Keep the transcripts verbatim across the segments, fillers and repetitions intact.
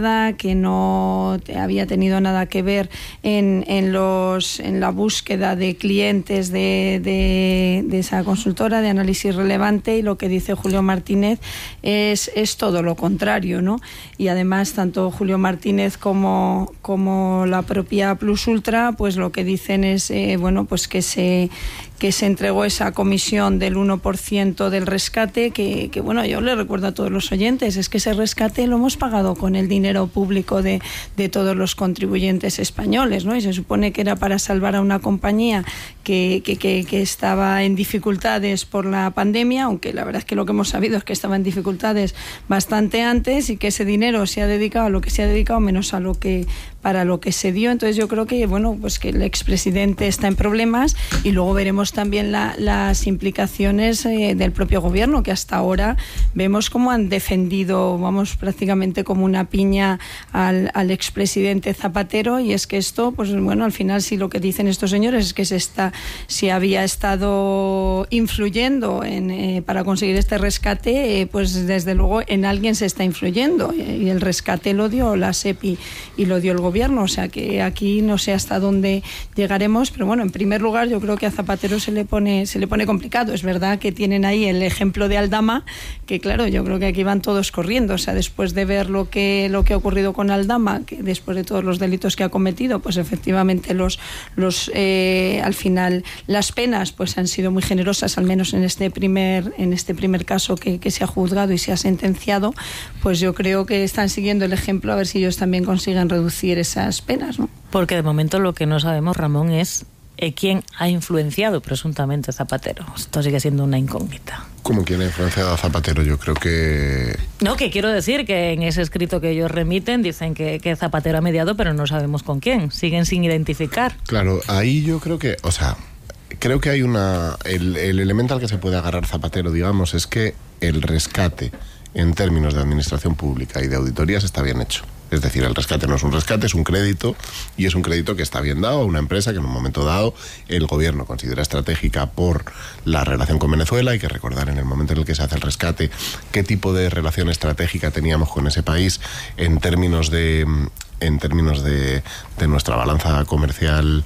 que no había tenido nada que ver en, en, los, en la búsqueda de clientes de, de, de esa consultora de análisis relevante, y lo que dice Julio Martínez es, es todo lo contrario, ¿no? Y además tanto Julio Martínez como, como la propia Plus Ultra pues lo que dicen es eh, bueno pues que se que se entregó esa comisión del uno por ciento del rescate, que, que bueno, yo le recuerdo a todos los oyentes, es que ese rescate lo hemos pagado con el dinero público de, de todos los contribuyentes españoles, ¿no? Y se supone que era para salvar a una compañía que, que, que, que estaba en dificultades por la pandemia, aunque la verdad es que lo que hemos sabido es que estaba en dificultades bastante antes, y que ese dinero se ha dedicado a lo que se ha dedicado menos a lo que para lo que se dio. Entonces yo creo que bueno pues que el expresidente está en problemas, y luego veremos también la, las implicaciones eh, del propio gobierno, que hasta ahora vemos cómo han defendido, vamos, prácticamente como una piña al, al expresidente Zapatero, y es que esto, pues bueno, al final si lo que dicen estos señores es que se está, si había estado influyendo en, eh, para conseguir este rescate, eh, pues desde luego en alguien se está influyendo, y el rescate lo dio la SEPI y lo dio el gobierno, o sea que aquí no sé hasta dónde llegaremos, pero bueno, en primer lugar yo creo que a Zapatero se le pone se le pone complicado. Es verdad que tienen ahí el ejemplo de Aldama, que claro, yo creo que aquí van todos corriendo, o sea, después de ver lo que lo que ha ocurrido con Aldama, que después de todos los delitos que ha cometido, pues efectivamente los los eh, al final las penas pues han sido muy generosas, al menos en este primer en este primer caso que, que se ha juzgado y se ha sentenciado, pues yo creo que están siguiendo el ejemplo, a ver si ellos también consiguen reducir esas penas, ¿no? Porque de momento lo que no sabemos, Ramón, es quién ha influenciado presuntamente a Zapatero. Esto sigue siendo una incógnita. ¿Cómo quién ha influenciado a Zapatero? Yo creo que... No, que quiero decir que en ese escrito que ellos remiten dicen que, que Zapatero ha mediado, pero no sabemos con quién. Siguen sin identificar. Claro, ahí yo creo que... O sea, creo que hay una... El, el elemento al que se puede agarrar Zapatero, digamos, es que el rescate en términos de administración pública y de auditorías está bien hecho. Es decir, el rescate no es un rescate, es un crédito, y es un crédito que está bien dado a una empresa que en un momento dado el gobierno considera estratégica por la relación con Venezuela. Hay que recordar en el momento en el que se hace el rescate qué tipo de relación estratégica teníamos con ese país en términos de... en términos de, de nuestra balanza comercial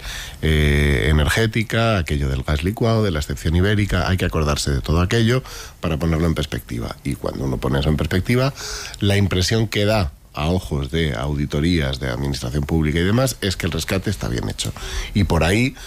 eh, energética, aquello del gas licuado, de la excepción ibérica. Hay que acordarse de todo aquello para ponerlo en perspectiva. Y cuando uno pone eso en perspectiva, la impresión que da a ojos de auditorías, de administración pública y demás, es que el rescate está bien hecho. Y por ahí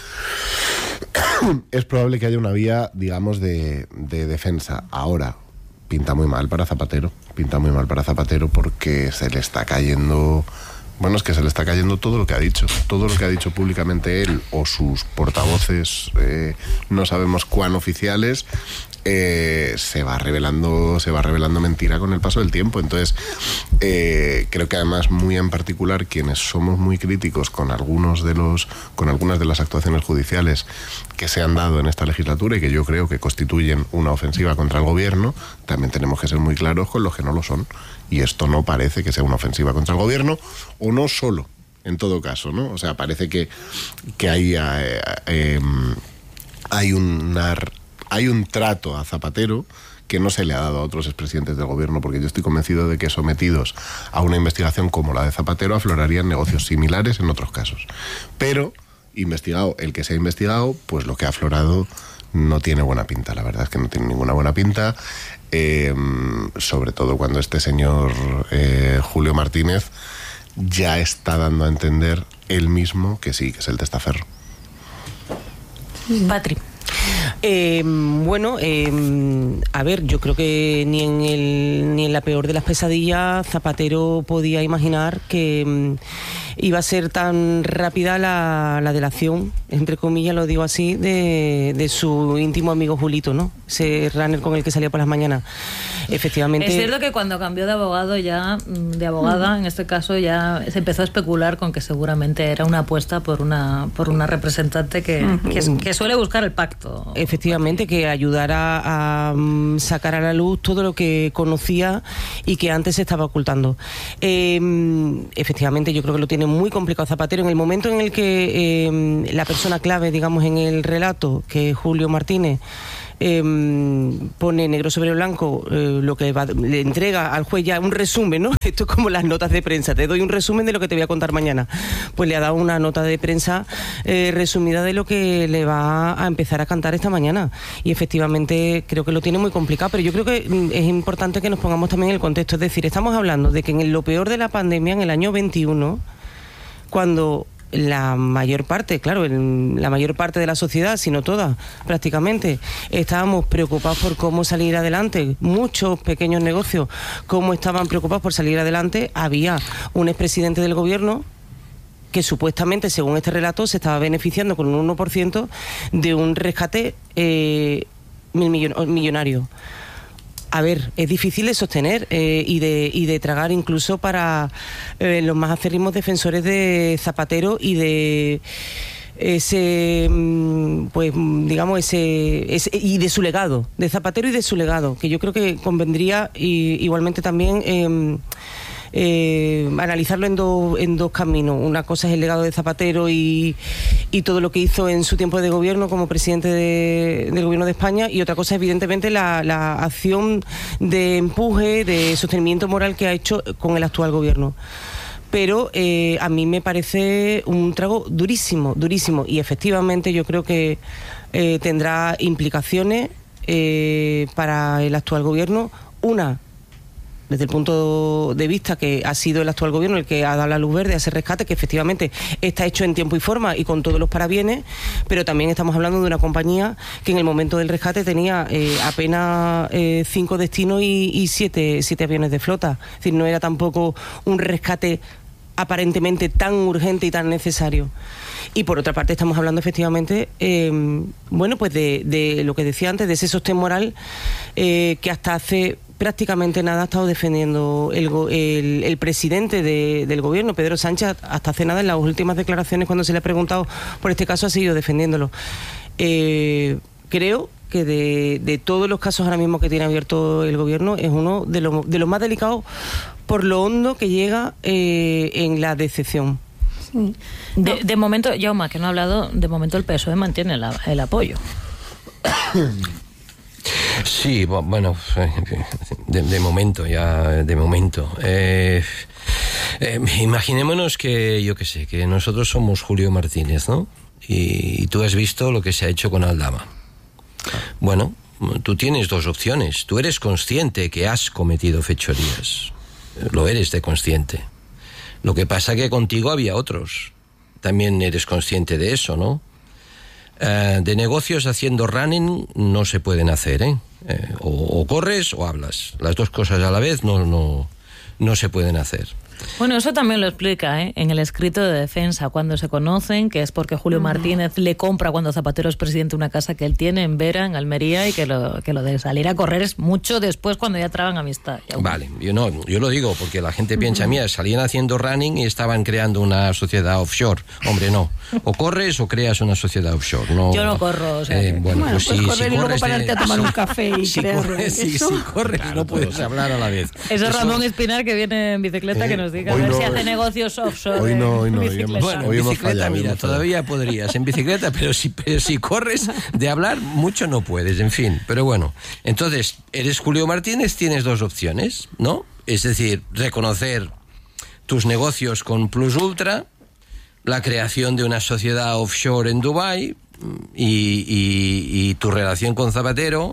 es probable que haya una vía, digamos, de, de defensa. Ahora, pinta muy mal para Zapatero, pinta muy mal para Zapatero porque se le está cayendo... Bueno, es que se le está cayendo todo lo que ha dicho, todo lo que ha dicho públicamente él o sus portavoces, eh, no sabemos cuán oficiales, eh, se va revelando, se va revelando mentira con el paso del tiempo. Entonces, eh, creo que además muy en particular quienes somos muy críticos con algunos de los, con algunas de las actuaciones judiciales que se han dado en esta legislatura y que yo creo que constituyen una ofensiva contra el gobierno, también tenemos que ser muy claros con los que no lo son. Y esto no parece que sea una ofensiva contra el gobierno, o no solo, en todo caso, ¿no? O sea, parece que, que hay, eh, eh, hay, una, hay un trato a Zapatero que no se le ha dado a otros expresidentes del gobierno, porque yo estoy convencido de que sometidos a una investigación como la de Zapatero aflorarían negocios similares en otros casos. Pero, investigado el que se ha investigado, pues lo que ha aflorado no tiene buena pinta, la verdad es que no tiene ninguna buena pinta. Eh, sobre todo cuando este señor eh, Julio Martínez ya está dando a entender él mismo que sí, que es el testaferro. Patri. Eh, bueno, eh, a ver, yo creo que ni en el ni en la peor de las pesadillas Zapatero podía imaginar que um, iba a ser tan rápida la, la delación, entre comillas lo digo así, de, de su íntimo amigo Julito, ¿no? Ese runner con el que salía por las mañanas. Efectivamente. Es cierto que cuando cambió de abogado ya, de abogada, mm. en este caso ya se empezó a especular con que seguramente era una apuesta por una por una representante que, mm. que, que suele buscar el pacto. Efectivamente, que ayudara a, a sacar a la luz todo lo que conocía y que antes se estaba ocultando. Eh, efectivamente, yo creo que lo tiene muy complicado Zapatero. En el momento en el que eh, la persona clave, digamos, en el relato, que es Julio Martínez, eh, pone negro sobre blanco eh, lo que va, le entrega al juez ya un resumen, ¿no? Esto es como las notas de prensa, te doy un resumen de lo que te voy a contar mañana. Pues le ha dado una nota de prensa eh, resumida de lo que le va a empezar a cantar esta mañana. Y efectivamente creo que lo tiene muy complicado, pero yo creo que es importante que nos pongamos también en el contexto. Es decir, estamos hablando de que en lo peor de la pandemia, en el año veintiuno, cuando la mayor parte, claro, el, la mayor parte de la sociedad, si no toda, prácticamente, estábamos preocupados por cómo salir adelante. Muchos pequeños negocios, cómo estaban preocupados por salir adelante. Había un expresidente del gobierno que supuestamente, según este relato, se estaba beneficiando con un uno por ciento de un rescate eh, mil millon- millonario. A ver, es difícil de sostener eh, y, de, y de tragar incluso para eh, los más acérrimos defensores de Zapatero y de ese, pues digamos, ese, ese y de su legado, de Zapatero y de su legado, que yo creo que convendría y, igualmente también eh, eh, analizarlo en, do, en dos caminos. Una cosa es el legado de Zapatero y, y todo lo que hizo en su tiempo de gobierno como presidente de, del gobierno de España, y otra cosa evidentemente la, la acción de empuje, de sostenimiento moral que ha hecho con el actual gobierno. Pero eh, a mí me parece un trago durísimo, durísimo, y efectivamente yo creo que eh, tendrá implicaciones eh, para el actual gobierno. Una, desde el punto de vista que ha sido el actual gobierno el que ha dado la luz verde a ese rescate, que efectivamente está hecho en tiempo y forma y con todos los parabienes, pero también estamos hablando de una compañía que en el momento del rescate tenía eh, apenas eh, cinco destinos y, y siete, siete aviones de flota. Es decir, no era tampoco un rescate aparentemente tan urgente y tan necesario. Y por otra parte estamos hablando efectivamente eh, bueno, pues de, de lo que decía antes, de ese sostén moral eh, que hasta hace prácticamente nada ha estado defendiendo el, el, el presidente de, del gobierno, Pedro Sánchez. Hasta hace nada, en las últimas declaraciones, cuando se le ha preguntado por este caso, ha seguido defendiéndolo. Eh, creo que de, de todos los casos ahora mismo que tiene abierto el gobierno, es uno de los de los más delicados por lo hondo que llega eh, en la decepción. Sí. De, no. de momento, Jaume, que no ha hablado, de momento el P S O E mantiene la, el apoyo. Sí, bueno, de, de momento, ya, de momento. Eh, eh, imaginémonos que, yo qué sé, que nosotros somos Julio Martínez, ¿no? Y, y tú has visto lo que se ha hecho con Aldama. Bueno, tú tienes dos opciones. Tú eres consciente que has cometido fechorías. Lo eres de consciente. Lo que pasa que contigo había otros. También eres consciente de eso, ¿no? Uh, de negocios haciendo running no se pueden hacer, ¿eh? eh o, o corres o hablas. Las dos cosas a la vez no, no, no se pueden hacer. Bueno, eso también lo explica ¿eh? en el escrito de defensa, cuando se conocen, que es porque Julio Martínez le compra cuando Zapatero es presidente una casa que él tiene en Vera, en Almería, y que lo, que lo de salir a correr es mucho después, cuando ya traban amistad. Ya, bueno. Vale, yo no, yo lo digo porque la gente piensa, uh-huh. mira, salían haciendo running y estaban creando una sociedad offshore. Hombre, no. O corres o creas una sociedad offshore. No, yo no corro, o sea. Eh, bueno, bueno, pues, pues sí, correr si y luego pararte de, a tomar un café y si crear. Corres, si, si corres claro, no puedes hablar a la vez. Eso es Eso... Ramón Espinar, que viene en bicicleta, eh, que nos diga a ver no, si hace negocios offshore. Hoy no, hoy no. Bicicleta. Bueno, hoy en hemos bicicleta, fallado, mira, hemos todavía podrías en bicicleta, pero si, pero si corres, de hablar mucho no puedes, en fin. Pero bueno, entonces, eres Julio Martínez, tienes dos opciones, ¿no? Es decir, reconocer tus negocios con Plus Ultra, la creación de una sociedad offshore en Dubái y, y, y tu relación con Zapatero.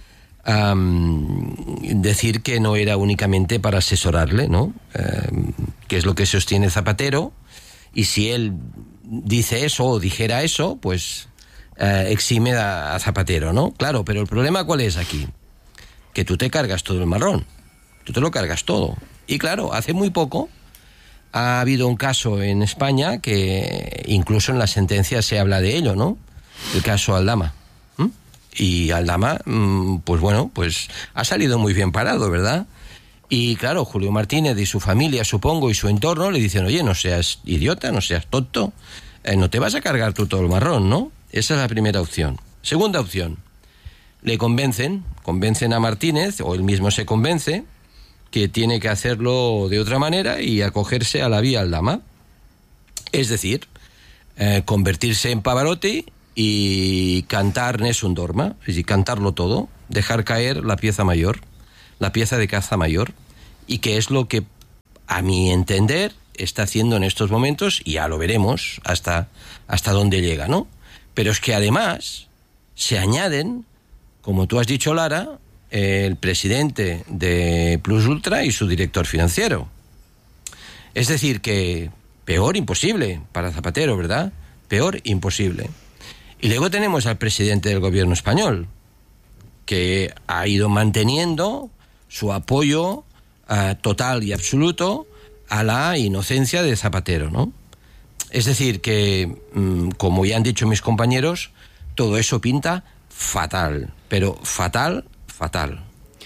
Um, decir que no era únicamente para asesorarle, ¿no? Um, que es lo que sostiene Zapatero, y si él dice eso o dijera eso, pues uh, exime a, a Zapatero, ¿no? Claro, pero el problema ¿cuál es aquí? Que tú te cargas todo el marrón, tú te lo cargas todo. Y claro, hace muy poco ha habido un caso en España que incluso en la sentencia se habla de ello, ¿no? El caso Aldama. Y Aldama, pues bueno, pues ha salido muy bien parado, ¿verdad? Y claro, Julio Martínez y su familia, supongo, y su entorno le dicen, oye, no seas idiota, no seas tonto, eh, no te vas a cargar tú todo el marrón, ¿no? Esa es la primera opción. Segunda opción, le convencen, convencen a Martínez, o él mismo se convence, que tiene que hacerlo de otra manera y acogerse a la vía Aldama. Es decir, eh, convertirse en Pavarotti y cantar Nessun Dorma, es decir, cantarlo todo, dejar caer la pieza mayor, la pieza de caza mayor, y que es lo que, a mi entender, está haciendo en estos momentos, y ya lo veremos hasta, hasta dónde llega, ¿no? Pero es que además se añaden, como tú has dicho, Lara, el presidente de Plus Ultra y su director financiero. Es decir, que peor imposible para Zapatero, ¿verdad? Peor imposible. Y luego tenemos al presidente del gobierno español, que ha ido manteniendo su apoyo uh, total y absoluto a la inocencia de Zapatero, ¿no? Es decir, que, mmm, como ya han dicho mis compañeros, todo eso pinta fatal, pero fatal, fatal.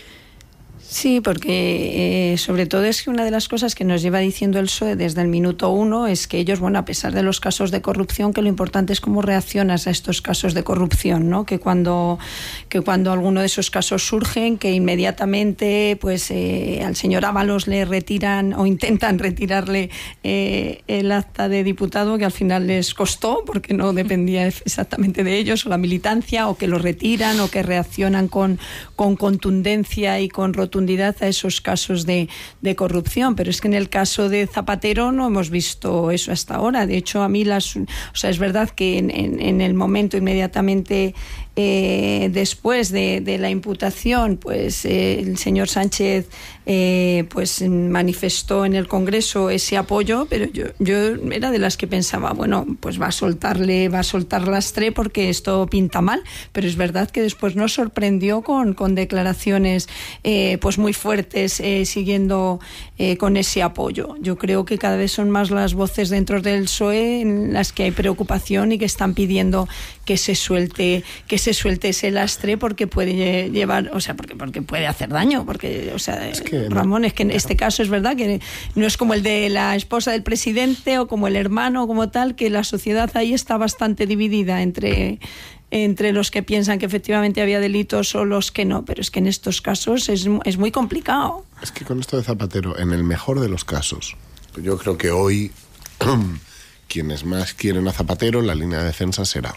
Sí, porque eh, sobre todo es que una de las cosas que nos lleva diciendo el P S O E desde el minuto uno es que ellos, bueno, a pesar de los casos de corrupción, que lo importante es cómo reaccionas a estos casos de corrupción, ¿no? Que cuando, que cuando alguno de esos casos surgen, que inmediatamente pues eh, al señor Ábalos le retiran o intentan retirarle eh, el acta de diputado, que al final les costó porque no dependía exactamente de ellos, o la militancia, o que lo retiran, o que reaccionan con, con contundencia y con rotundidad a esos casos de, de corrupción, pero es que en el caso de Zapatero no hemos visto eso hasta ahora. De hecho, a mí las, o sea, es verdad que en, en, en el momento inmediatamente eh, después de, de la imputación, pues eh, el señor Sánchez eh, pues manifestó en el Congreso ese apoyo, pero yo, yo era de las que pensaba, bueno, pues va a soltarle, va a soltar lastre porque esto pinta mal, pero es verdad que después nos sorprendió con, con declaraciones eh, pues muy fuertes, eh, siguiendo eh, con ese apoyo. Yo creo que cada vez son más las voces dentro del P S O E en las que hay preocupación y que están pidiendo que se suelte, que se suelte ese lastre, porque puede llevar, o sea, porque, porque puede hacer daño, porque, o sea, es que, Ramón, es que en este caso es verdad que no es como el de la esposa del presidente o como el hermano o como tal, que la sociedad ahí está bastante dividida entre entre los que piensan que efectivamente había delitos o los que no, pero es que en estos casos es, es muy complicado. Es que con esto de Zapatero, en el mejor de los casos, yo creo que hoy quienes más quieren a Zapatero, la línea de defensa será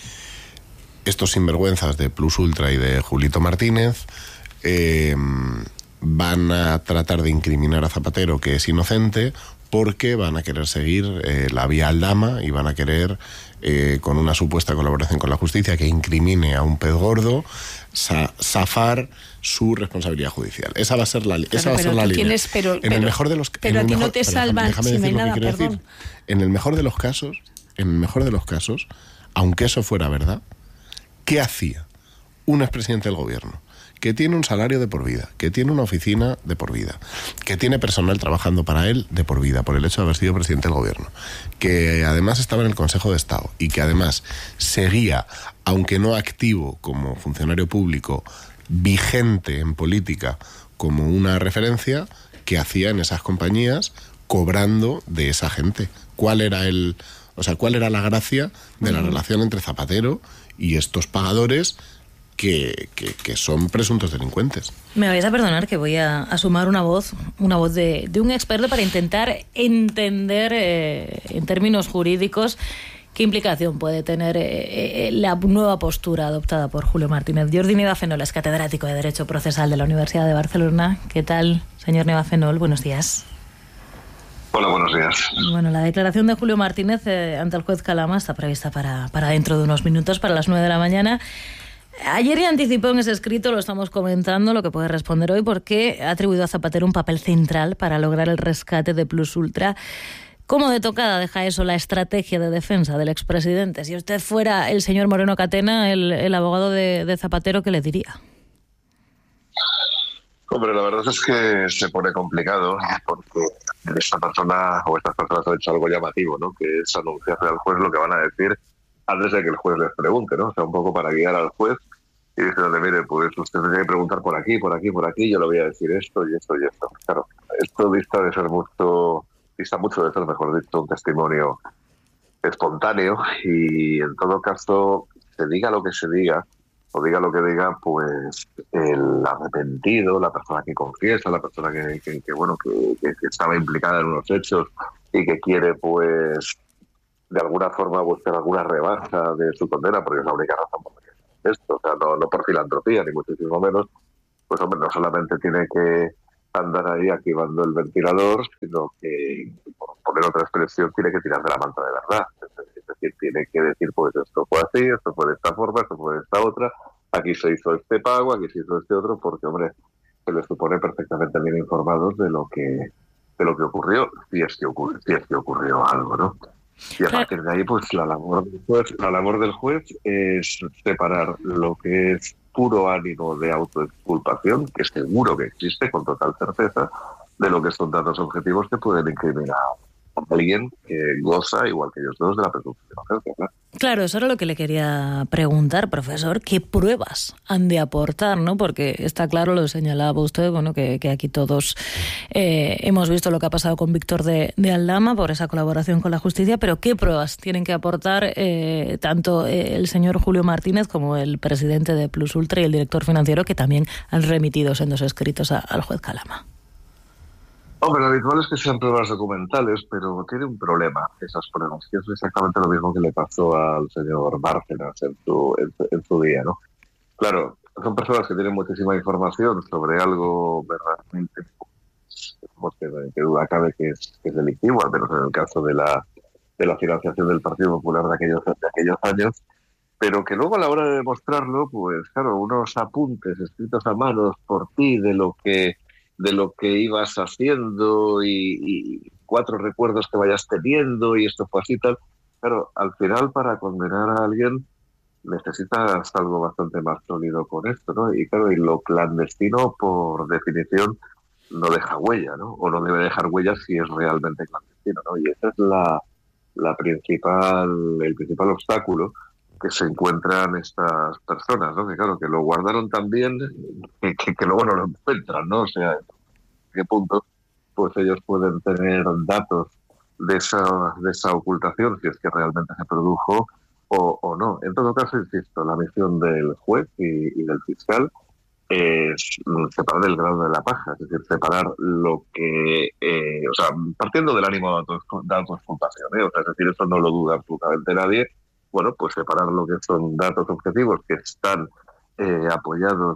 estos sinvergüenzas de Plus Ultra y de Julito Martínez, eh, van a tratar de incriminar a Zapatero, que es inocente, porque van a querer seguir eh, la vía Aldama y van a querer, eh, con una supuesta colaboración con la justicia que incrimine a un pez gordo, sa- zafar su responsabilidad judicial. Esa va a ser la, esa pero, va a ser la línea. Tienes, pero, en pero, el mejor de los pero a ti mejor, no te pero salvan déjame, déjame si no hay decir nada, lo que quiero perdón. decir. En el mejor de los casos, en el mejor de los casos, aunque eso fuera verdad, ¿qué hacía un expresidente del gobierno que tiene un salario de por vida, que tiene una oficina de por vida, que tiene personal trabajando para él de por vida por el hecho de haber sido presidente del gobierno, que además estaba en el Consejo de Estado y que además seguía, aunque no activo como funcionario público, vigente en política como una referencia, que hacía en esas compañías cobrando de esa gente? ¿Cuál era el, o sea, cuál era la gracia de la relación entre Zapatero y estos pagadores Que, que, que son presuntos delincuentes? Me vais a perdonar que voy a, a sumar una voz, una voz de, de un experto para intentar entender eh, en términos jurídicos qué implicación puede tener eh, eh, la nueva postura adoptada por Julio Martínez. Jordi Nevafenol es catedrático de Derecho Procesal de la Universidad de Barcelona. ¿Qué tal, señor Nevafenol? Buenos días. Hola, buenos días. Bueno, la declaración de Julio Martínez eh, ante el juez Calama está prevista para, para dentro de unos minutos, para las nueve de la mañana. Ayer ya anticipó en ese escrito, lo estamos comentando, lo que puede responder hoy, porque ha atribuido a Zapatero un papel central para lograr el rescate de Plus Ultra. ¿Cómo de tocada deja eso la estrategia de defensa del expresidente? Si usted fuera el señor Moreno Catena, el, el abogado de, de Zapatero, ¿qué le diría? Hombre, la verdad es que se pone complicado porque esta persona o estas personas han hecho algo llamativo, ¿no? Que es anunciarle al juez lo que van a decir antes de que el juez les pregunte, ¿no? O sea, un poco para guiar al juez y diciéndole, mire, pues usted tiene que preguntar por aquí, por aquí, por aquí, yo le voy a decir esto y esto y esto. Claro, esto dista de ser mucho, dista mucho de ser, mejor dicho, un testimonio espontáneo y en todo caso, se diga lo que se diga, o diga lo que diga, pues el arrepentido, la persona que confiesa, la persona que, que, que bueno, que, que, que estaba implicada en unos hechos y que quiere, pues, de alguna forma buscar alguna rebaja de su condena, porque es la única razón por la que hace esto, o sea, no, no por filantropía, ni muchísimo menos, pues hombre, no solamente tiene que andar ahí activando el ventilador, sino que, por poner otra expresión, tiene que tirar de la manta de verdad. Es decir, tiene que decir, pues esto fue así, esto fue de esta forma, esto fue de esta otra, aquí se hizo este pago, aquí se hizo este otro, porque, hombre, se les supone perfectamente bien informados de lo que de lo que ocurrió, si es que ocurrió, si es que ocurrió algo, ¿no? Y a partir de ahí, pues la labor del juez, la labor del juez es separar lo que es puro ánimo de autoexculpación, que seguro que existe con total certeza, de lo que son datos objetivos que pueden incriminar a alguien que goza, igual que ellos dos, de la presunción de inocencia, ¿no? Claro, eso era lo que le quería preguntar, profesor. ¿Qué pruebas han de aportar, no? Porque está claro, lo señalaba usted, bueno, que, que aquí todos eh, hemos visto lo que ha pasado con Víctor de, de Aldama por esa colaboración con la justicia, pero ¿qué pruebas tienen que aportar eh, tanto el señor Julio Martínez como el presidente de Plus Ultra y el director financiero, que también han remitido sendos escritos a, al juez Calama? Hombre, lo habitual es que sean pruebas documentales, pero tiene un problema esas pruebas, que es exactamente lo mismo que le pasó al señor Bárcenas en su, en, en su día, ¿no? Claro, son personas que tienen muchísima información sobre algo verdaderamente, pues, que, que duda cabe que es, que es delictivo, al menos en el caso de la, de la financiación del Partido Popular de aquellos, de aquellos años, pero que luego a la hora de demostrarlo, pues claro, unos apuntes escritos a manos por ti de lo que de lo que ibas haciendo y, y cuatro recuerdos que vayas teniendo y esto fue así y tal. Claro, al final para condenar a alguien necesitas algo bastante más sólido con esto, ¿no? Y claro, y lo clandestino por definición no deja huella, ¿no? O no debe dejar huella si es realmente clandestino, ¿no? Y ese es la, la principal, el principal obstáculo que se encuentran estas personas, ¿no? Que claro, que lo guardaron tan bien que, que, que luego no lo encuentran, ¿no? O sea, ¿en qué punto pues ellos pueden tener datos de esa, de esa ocultación, si es que realmente se produjo o, o no? En todo caso, insisto, la misión del juez y, y del fiscal es separar el grano de la paja, es decir, separar lo que, eh, o sea, partiendo del ánimo de autoexculpación, ¿eh? O sea, es decir, eso no lo duda absolutamente nadie. Bueno, pues separar lo que son datos objetivos que están eh, apoyados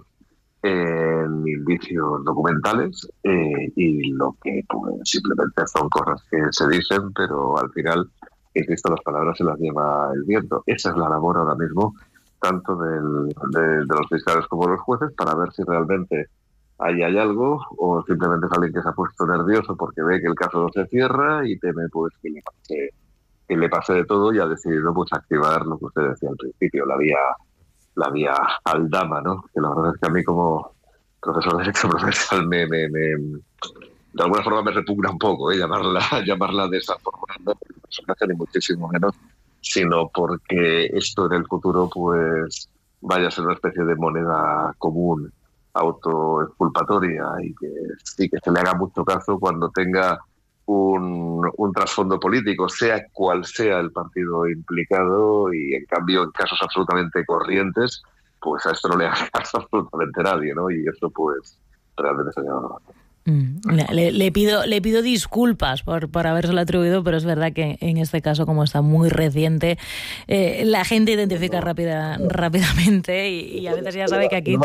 en indicios documentales eh, y lo que pues, simplemente son cosas que se dicen, pero al final, insisto, las palabras se las lleva el viento. Esa es la labor ahora mismo, tanto del, de, de los fiscales como de los jueces, para ver si realmente ahí hay algo o simplemente es alguien que se ha puesto nervioso porque ve que el caso no se cierra y teme pues que le pase que le pase de todo y ha decidido pues activar lo que usted decía al principio, la vía la vía Aldama, ¿no? Que la verdad es que a mí como profesor de derecho procesal me, me, me de alguna forma me repugna un poco, ¿eh? llamarla llamarla de esa forma, no por el personaje ni muchísimo menos, sino porque esto en el futuro pues vaya a ser una especie de moneda común autoexculpatoria y que sí que se le haga mucho caso cuando tenga Un, un trasfondo político, sea cual sea el partido implicado, y en cambio en casos absolutamente corrientes pues a esto no le hace caso absolutamente nadie, ¿no? Y eso pues realmente se llama. Mm, le, le pido le pido disculpas por, por habérselo atribuido, pero es verdad que en este caso, como está muy reciente, eh, la gente identifica rápida, rápidamente y, y a veces ya sabe que aquí...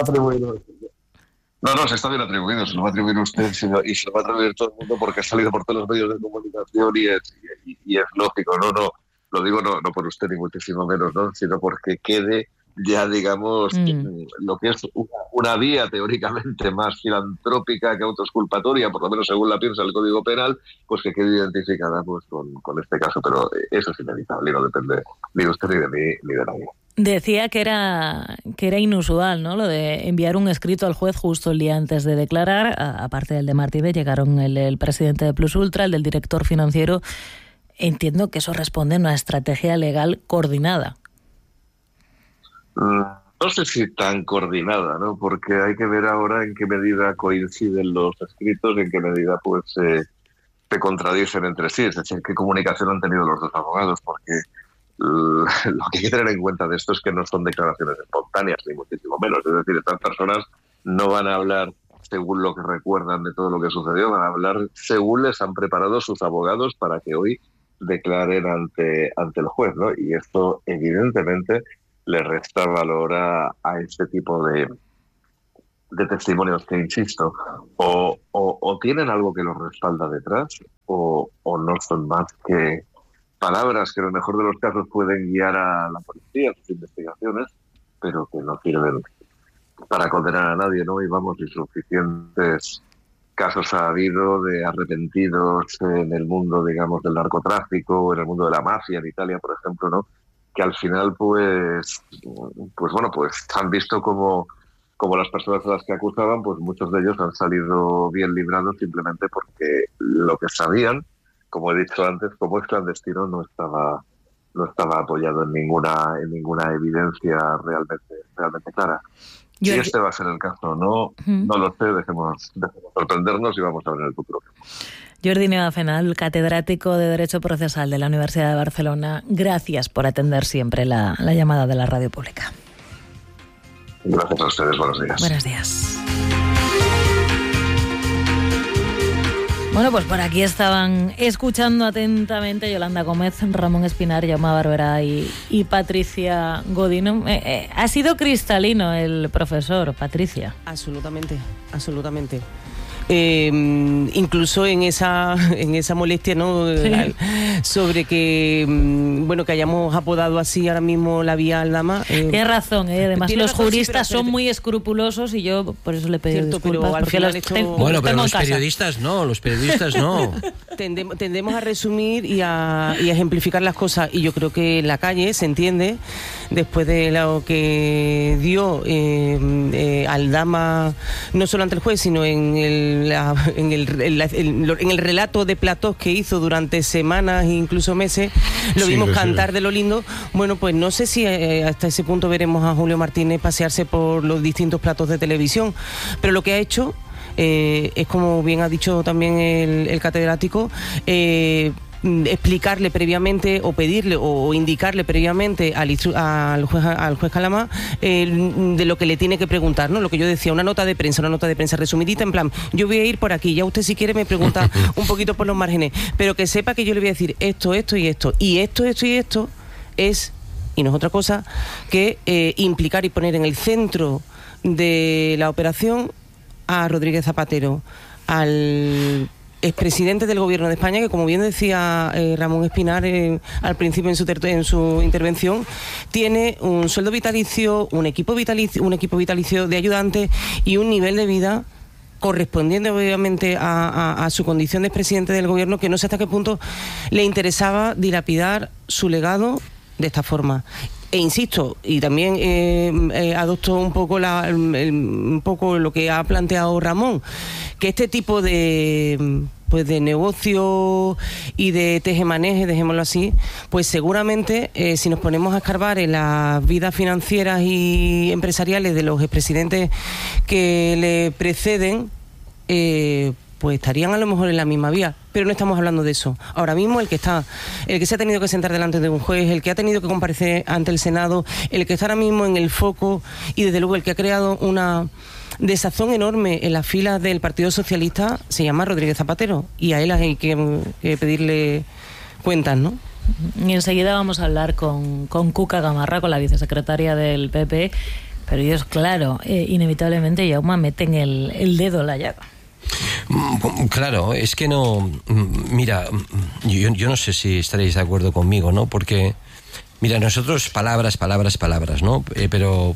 No, no, se está bien atribuido, se lo va a atribuir usted y se lo va a atribuir todo el mundo porque ha salido por todos los medios de comunicación y es, y, y es lógico, no, no, lo digo no, no por usted ni muchísimo menos, ¿no? Sino porque quede ya, digamos, mm. lo que es una, una vía teóricamente más filantrópica que autoexculpatoria, por lo menos según la piensa el Código Penal, pues que quede identificada pues con, con este caso, pero eso es inevitable y no depende ni de usted ni de mí ni de nadie. Decía que era que era inusual, ¿no? Lo de enviar un escrito al juez justo el día antes de declarar. A, aparte del de Martínez, llegaron el, el presidente de Plus Ultra, el del director financiero. Entiendo que eso responde a una estrategia legal coordinada. No sé si tan coordinada, ¿no? Porque hay que ver ahora en qué medida coinciden los escritos y en qué medida pues eh, se contradicen entre sí. Es decir, qué comunicación han tenido los dos abogados, porque lo que hay que tener en cuenta de esto es que no son declaraciones espontáneas, ni muchísimo menos. Es decir, estas personas no van a hablar según lo que recuerdan de todo lo que sucedió, van a hablar según les han preparado sus abogados para que hoy declaren ante, ante el juez, ¿no? Y esto evidentemente le resta valor a, a este tipo de, de testimonios que, insisto, o, o, o tienen algo que los respalda detrás o, o no son más que palabras que en el mejor de los casos pueden guiar a la policía, a sus investigaciones, pero que no sirven para condenar a nadie, ¿no? Y vamos, insuficientes casos ha habido de arrepentidos en el mundo, digamos, del narcotráfico o en el mundo de la mafia en Italia, por ejemplo, ¿no? Que al final, pues, pues bueno, pues han visto como, como las personas a las que acusaban, pues muchos de ellos han salido bien librados simplemente porque lo que sabían, como he dicho antes, como es clandestino, no estaba no estaba apoyado en ninguna en ninguna evidencia realmente realmente clara. Si este va a ser el caso, no, no lo sé, dejemos, dejemos sorprendernos y vamos a ver en el futuro. Jordi Navafenal, catedrático de Derecho Procesal de la Universidad de Barcelona, gracias por atender siempre la, la llamada de la radio pública. Gracias a ustedes, buenos días. Buenos días. Bueno, pues por aquí estaban escuchando atentamente Yolanda Gómez, Ramón Espinar, Jaume Barberá y, y Patricia Godino. Eh, eh, ha sido cristalino el profesor, Patricia. Absolutamente, absolutamente. Eh, incluso en esa en esa molestia, ¿no? Sí. Sobre que bueno que hayamos apodado así ahora mismo la vía Aldama. Eh, Tienes razón, ¿eh? Además los razón, juristas sí, pero, pero, son muy escrupulosos y yo por eso le pedí disculpas. Pero al porque los esto... tengo, bueno, pero los periodistas no, los periodistas no. Tendemos, tendemos a resumir y a, y a ejemplificar las cosas y yo creo que en la calle se entiende después de lo que dio eh, eh, Aldama no solo ante el juez sino en el La, en, el, en, la, en el relato de platós que hizo durante semanas e incluso meses, lo sí, vimos cantar sí. de lo lindo. Bueno, pues no sé si eh, hasta ese punto veremos a Julio Martínez pasearse por los distintos platos de televisión, pero lo que ha hecho eh, es, como bien ha dicho también el, el catedrático, eh, explicarle previamente o pedirle o indicarle previamente al, al, juez, al juez Calamá eh, de lo que le tiene que preguntar, ¿no? Lo que yo decía, una nota de prensa, una nota de prensa resumidita, en plan, yo voy a ir por aquí, ya usted si quiere me pregunta un poquito por los márgenes, pero que sepa que yo le voy a decir esto, esto y esto, y esto, esto y esto es, y no es otra cosa, que eh, implicar y poner en el centro de la operación a Rodríguez Zapatero, al expresidente del Gobierno de España, que como bien decía eh, Ramón Espinar eh, al principio en su, ter- en su intervención, tiene un sueldo vitalicio, un equipo vitalicio, un equipo vitalicio de ayudantes y un nivel de vida correspondiente obviamente a, a, a su condición de expresidente del Gobierno, que no sé hasta qué punto le interesaba dilapidar su legado de esta forma. E insisto, y también eh, eh, adopto un poco la, el, el, un poco lo que ha planteado Ramón, que este tipo de pues de negocio y de tejemaneje, dejémoslo así, pues seguramente eh, si nos ponemos a escarbar en las vidas financieras y empresariales de los expresidentes que le preceden, eh, pues estarían a lo mejor en la misma vía, pero no estamos hablando de eso. Ahora mismo el que está, el que se ha tenido que sentar delante de un juez, el que ha tenido que comparecer ante el Senado, el que está ahora mismo en el foco y desde luego el que ha creado una desazón enorme en las filas del Partido Socialista se llama Rodríguez Zapatero y a él hay que, que pedirle cuentas, ¿no? Y enseguida vamos a hablar con, con Cuca Gamarra, con la vicesecretaria del P P, pero ellos, claro, eh, inevitablemente Jaume meten el, el dedo en la llaga. Claro, es que no... Mira, yo, yo no sé si estaréis de acuerdo conmigo, ¿no? Porque, mira, nosotros palabras, palabras, palabras, ¿no? Eh, pero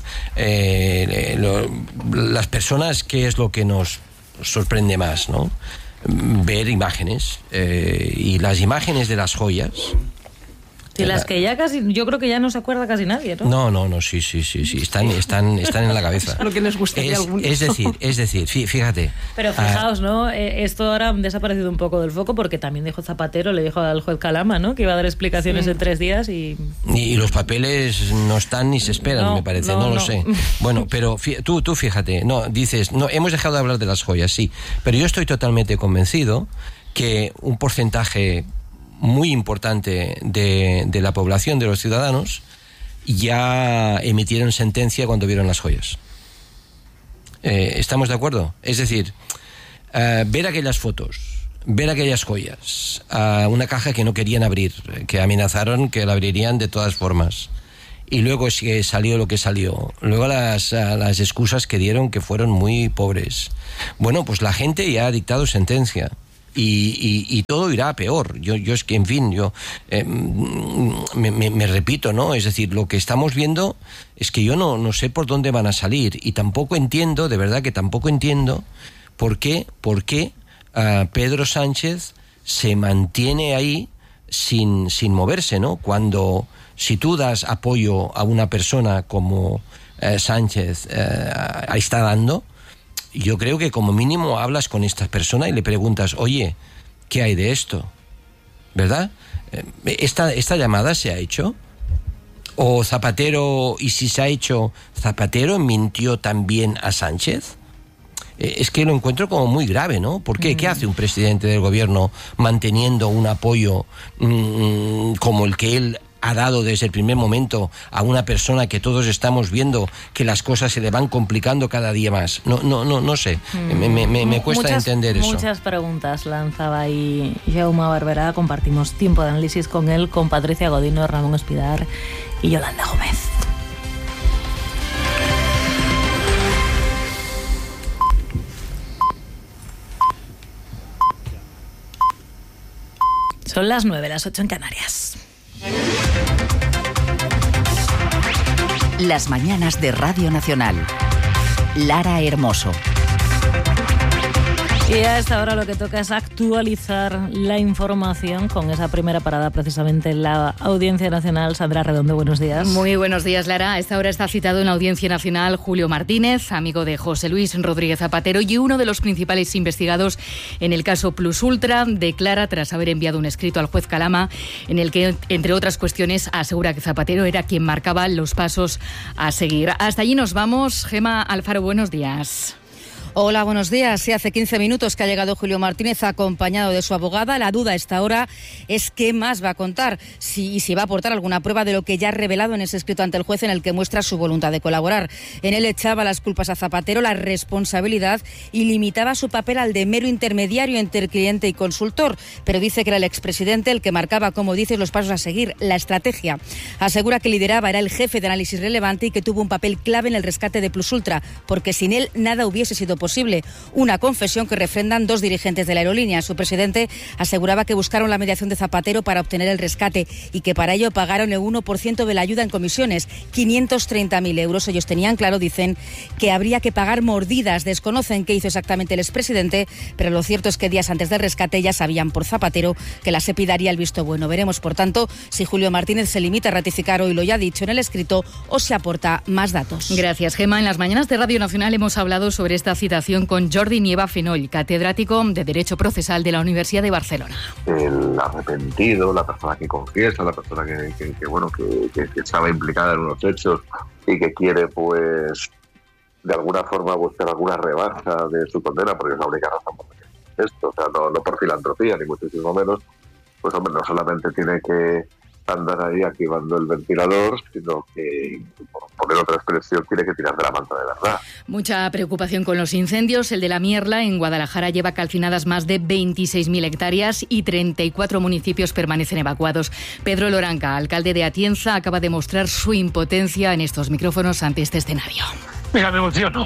eh, lo, las personas, ¿qué es lo que nos sorprende más, ¿no? Ver imágenes eh, y las imágenes de las joyas... Y las que ya casi, yo creo que ya no se acuerda casi nadie, ¿no? No, no, no, sí, sí, sí, sí, están, están, están en la cabeza. Lo que nos gustaría es, algún es decir, es decir, fíjate. Pero fijaos, ¿no? Esto ahora ha desaparecido un poco del foco porque también dijo Zapatero, le dijo al juez Calama, ¿no? Que iba a dar explicaciones sí. en tres días y... Y los papeles no están ni se esperan, no, me parece, no, no, no lo sé. Bueno, pero fí, tú, tú fíjate, no, dices, no, hemos dejado de hablar de las joyas, sí, pero yo estoy totalmente convencido que un porcentaje muy importante de, de la población, de los ciudadanos, ya emitieron sentencia cuando vieron las joyas. Eh, ¿Estamos de acuerdo? Es decir, uh, ver aquellas fotos, ver aquellas joyas, a una caja que no querían abrir, que amenazaron que la abrirían de todas formas. Y luego es que salió lo que salió. Luego las, las excusas que dieron, que fueron muy pobres. Bueno, pues la gente ya ha dictado sentencia. Y, y, y todo irá a peor. Yo, yo es que, en fin, yo eh, me, me, me repito, ¿no? Es decir, lo que estamos viendo es que yo no, no sé por dónde van a salir. Y tampoco entiendo, de verdad que tampoco entiendo por qué, por qué uh, Pedro Sánchez se mantiene ahí sin, sin moverse, ¿no? Cuando... Si tú das apoyo a una persona como eh, Sánchez eh, está dando, yo creo que como mínimo hablas con esta persona y le preguntas, oye, ¿qué hay de esto? ¿Verdad? ¿Esta, esta llamada se ha hecho? ¿O Zapatero, y si se ha hecho, Zapatero mintió también a Sánchez? Es que lo encuentro como muy grave, ¿no? ¿Por qué? Mm. ¿Qué hace un presidente del gobierno manteniendo un apoyo mmm, como el que él ha dado desde el primer momento a una persona que todos estamos viendo que las cosas se le van complicando cada día más? No, no, no, no sé. Mm. Me, me, me, me cuesta muchas, entender eso. Muchas preguntas lanzaba ahí Jaume Barberá. Compartimos tiempo de análisis con él, con Patricia Godino, Ramón Espidar y Yolanda Gómez. Son las nueve, las ocho en Canarias. Las mañanas de Radio Nacional. Lara Hermoso. Y a esta hora lo que toca es actualizar la información con esa primera parada precisamente en la Audiencia Nacional. Sandra Redondo, buenos días. Muy buenos días, Lara. A esta hora está citado en la Audiencia Nacional Julio Martínez, amigo de José Luis Rodríguez Zapatero y uno de los principales investigados en el caso Plus Ultra. Declara tras haber enviado un escrito al juez Calama en el que, entre otras cuestiones, asegura que Zapatero era quien marcaba los pasos a seguir. Hasta allí nos vamos. Gema Alfaro, buenos días. Hola, buenos días. Sí, hace quince minutos que ha llegado Julio Martínez acompañado de su abogada. La duda a esta hora es qué más va a contar, si, y si va a aportar alguna prueba de lo que ya ha revelado en ese escrito ante el juez en el que muestra su voluntad de colaborar. En él echaba las culpas a Zapatero, la responsabilidad, y limitaba su papel al de mero intermediario entre cliente y consultor. Pero dice que era el expresidente el que marcaba, como dices, los pasos a seguir, la estrategia. Asegura que lideraba, era el jefe de análisis relevante y que tuvo un papel clave en el rescate de Plus Ultra, porque sin él nada hubiese sido posible. Posible. Una confesión que refrendan dos dirigentes de la aerolínea. Su presidente aseguraba que buscaron la mediación de Zapatero para obtener el rescate y que para ello pagaron el uno por ciento de la ayuda en comisiones, quinientos treinta mil euros. Ellos tenían claro, dicen, que habría que pagar mordidas. Desconocen qué hizo exactamente el expresidente, pero lo cierto es que días antes del rescate ya sabían por Zapatero que la SEPI daría el visto bueno. Veremos, por tanto, si Julio Martínez se limita a ratificar hoy lo ya dicho en el escrito o se aporta más datos. Gracias, Gema. En las mañanas de Radio Nacional hemos hablado sobre esta cita con Jordi Nieva Fenoll, catedrático de Derecho Procesal de la Universidad de Barcelona. El arrepentido, la persona que confiesa, la persona que, que, que bueno que, que, que estaba implicada en unos hechos y que quiere, pues, de alguna forma buscar alguna rebaja de su condena, porque es la única razón por la que es esto, o sea, no, no por filantropía, ni muchísimo menos, pues, hombre, no solamente tiene que andar ahí activando el ventilador, sino que, por poner otra expresión, tiene que tirar de la manta de verdad. Mucha preocupación con los incendios. El de la Mierla, en Guadalajara, lleva calcinadas más de veintiséis mil hectáreas y treinta y cuatro municipios permanecen evacuados. Pedro Loranca, alcalde de Atienza, acaba de mostrar su impotencia en estos micrófonos ante este escenario. Mira, me emociono.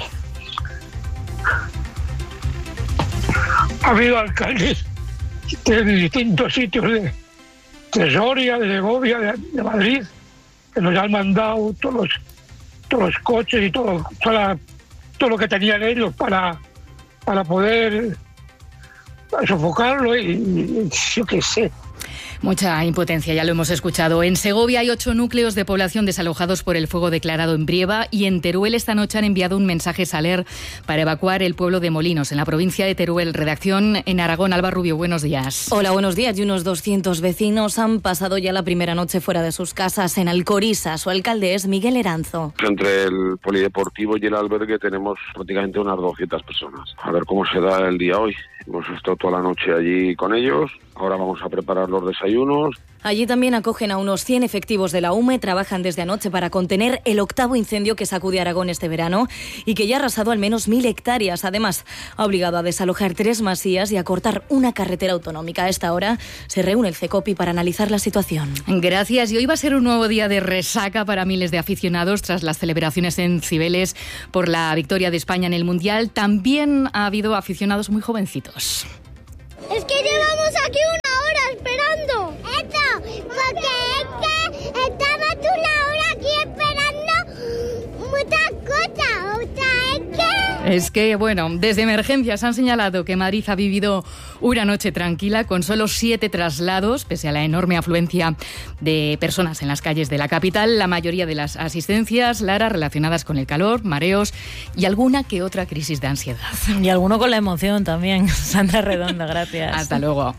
Ha habido alcaldes de distintos sitios de de Soria, de Segovia, de, de Madrid, que nos han mandado todos los, todos los coches y todo, toda, todo lo que tenían ellos para, para poder sofocarlo y, y yo qué sé. Mucha impotencia, ya lo hemos escuchado. En Segovia hay ocho núcleos de población desalojados por el fuego declarado en Brieva y en Teruel esta noche han enviado un mensaje Saler para evacuar el pueblo de Molinos, en la provincia de Teruel. Redacción en Aragón. Alba Rubio, buenos días. Hola, buenos días. Y unos doscientos vecinos han pasado ya la primera noche fuera de sus casas en Alcoriza. Su alcalde es Miguel Eranzo. Entre el polideportivo y el albergue tenemos prácticamente unas doscientas personas. A ver cómo se da el día hoy. Hemos estado toda la noche allí con ellos, Ahora vamos a preparar los desayunos. Allí también acogen a unos cien efectivos de la U M E, trabajan desde anoche para contener el octavo incendio que sacude Aragón este verano y que ya ha arrasado al menos mil hectáreas. Además, ha obligado a desalojar tres masías y a cortar una carretera autonómica. A esta hora se reúne el CECOPI para analizar la situación. Gracias. Y hoy va a ser un nuevo día de resaca para miles de aficionados tras las celebraciones en Cibeles por la victoria de España en el Mundial. También ha habido aficionados muy jovencitos. Es que llevamos aquí una hora esperando. Esto, porque es que estaba tú una hora aquí esperando muchas cosas. O sea, es que... Es que, bueno, desde emergencias han señalado que Madrid ha vivido una noche tranquila con solo siete traslados, pese a la enorme afluencia de personas en las calles de la capital. La mayoría de las asistencias, Lara, relacionadas con el calor, mareos y alguna que otra crisis de ansiedad. Y alguno con la emoción también. Sandra Redonda, gracias. Hasta luego.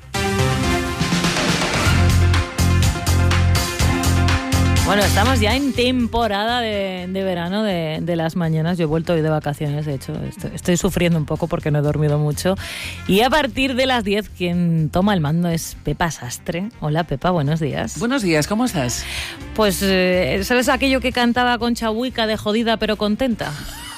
Bueno, estamos ya en temporada de, de verano de, de las mañanas. Yo he vuelto hoy de vacaciones, de hecho. Estoy, estoy sufriendo un poco porque no he dormido mucho. Y a partir de las diez, quien toma el mando es Pepa Sastre. Hola, Pepa, buenos días. Buenos días, ¿cómo estás? Pues, eh, ¿sabes aquello que cantaba Concha Huica de jodida pero contenta?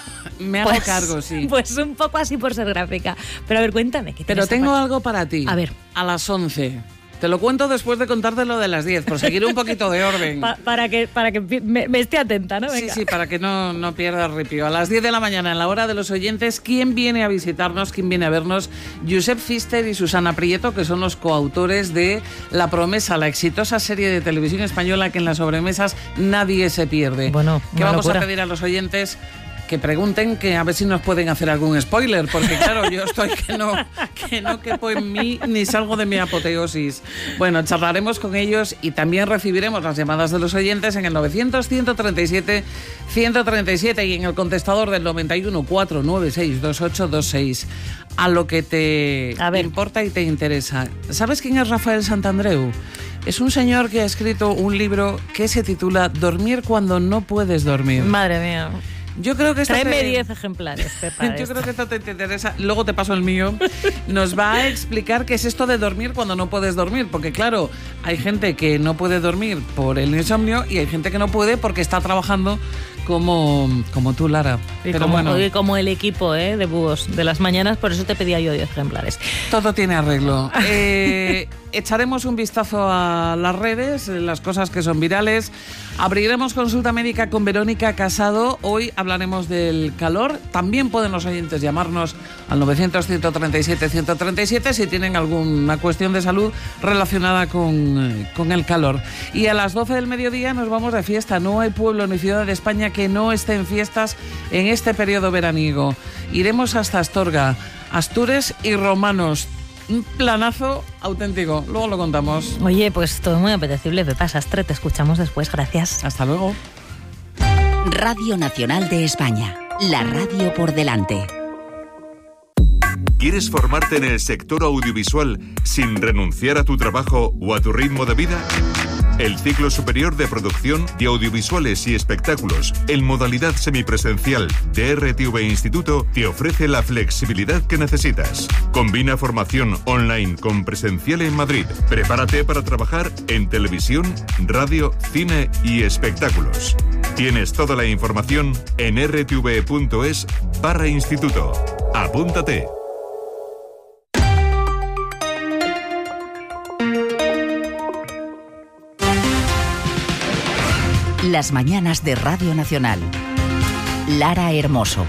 Me hago pues, cargo, sí. Pues un poco así por ser gráfica. Pero a ver, cuéntame. ¿qué Pero tengo para... algo para ti. A ver. A las once. Te lo cuento después de contarte lo de las diez, por seguir un poquito de orden. Pa- para que, para que me, me esté atenta, ¿no? Venga. Sí, sí, para que no, no pierdas ripio. A las diez de la mañana, en la hora de los oyentes, ¿quién viene a visitarnos? ¿Quién viene a vernos? Josep Pfister y Susana Prieto, que son los coautores de La Promesa, la exitosa serie de televisión española que en las sobremesas nadie se pierde. Bueno, ¿qué vamos locura. a pedir a los oyentes? Que pregunten, que a ver si nos pueden hacer algún spoiler, porque claro, yo estoy que no, que no quepo en mí ni salgo de mi apoteosis. Bueno, charlaremos con ellos y también recibiremos las llamadas de los oyentes en el novecientos, ciento treinta y siete, ciento treinta y siete y en el contestador del noventa y uno, cuatro nueve seis, dos ocho dos seis. A lo que te importa y te interesa. ¿Sabes quién es Rafael Santandreu? Es un señor que ha escrito un libro que se titula Dormir cuando no puedes dormir. Madre mía. Yo creo que Tráeme te... diez ejemplares, Pepa. Yo creo que esto te interesa. Luego te paso el mío. Nos va a explicar qué es esto de dormir cuando no puedes dormir. Porque claro, hay gente que no puede dormir por el insomnio y hay gente que no puede porque está trabajando como, como tú, Lara. Y Pero como, bueno, y como el equipo ¿eh? de búhos de las mañanas, por eso te pedía yo diez ejemplares. todo tiene arreglo. Eh, echaremos un vistazo a las redes, las cosas que son virales. Abriremos consulta médica con Verónica Casado. Hoy hablaremos del calor. También pueden los oyentes llamarnos al novecientos, ciento treinta y siete, ciento treinta y siete si tienen alguna cuestión de salud relacionada con, con el calor. Y a las doce del mediodía nos vamos de fiesta. No hay pueblo ni ciudad de España que no esté en fiestas en este periodo veraniego. Iremos hasta Astorga, Astures y Romanos. Un planazo auténtico. Luego lo contamos. Oye, pues todo muy apetecible, Pepa Sastre. Te escuchamos después. Gracias. Hasta luego. Radio Nacional de España. La radio por delante. ¿Quieres formarte en el sector audiovisual sin renunciar a tu trabajo o a tu ritmo de vida? El ciclo superior de producción de audiovisuales y espectáculos en modalidad semipresencial de R T V Instituto te ofrece la flexibilidad que necesitas. Combina formación online con presencial en Madrid. Prepárate para trabajar en televisión, radio, cine y espectáculos. Tienes toda la información en r t v punto es barra instituto. Apúntate. Las mañanas de Radio Nacional. Lara Hermoso.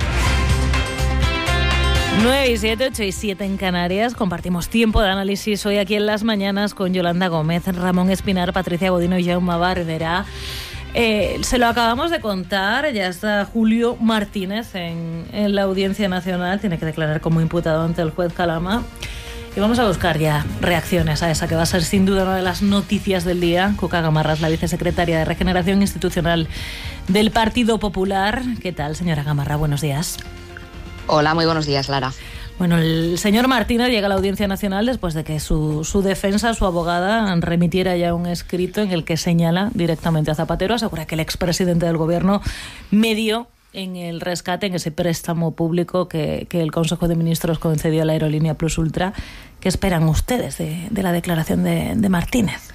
nueve y siete, ocho y siete en Canarias. Compartimos tiempo de análisis hoy aquí en Las Mañanas con Yolanda Gómez, Ramón Espinar, Patricia Godino y Jaume Barberá. Eh, se lo acabamos de contar, ya está Julio Martínez en, en la Audiencia Nacional. Tiene que declarar como imputado ante el juez Calama. Y vamos a buscar ya reacciones a esa que va a ser sin duda una de las noticias del día. Cuca Gamarra es la vicesecretaria de Regeneración Institucional del Partido Popular. ¿Qué tal, señora Gamarra? Buenos días. Hola, muy buenos días, Lara. Bueno, el señor Martínez llega a la Audiencia Nacional después de que su, su defensa, su abogada, remitiera ya un escrito en el que señala directamente a Zapatero, asegura que el expresidente del Gobierno medió en el rescate, en ese préstamo público que, que el Consejo de Ministros concedió a la aerolínea Plus Ultra, ¿Qué esperan ustedes de, de la declaración de, de Martínez?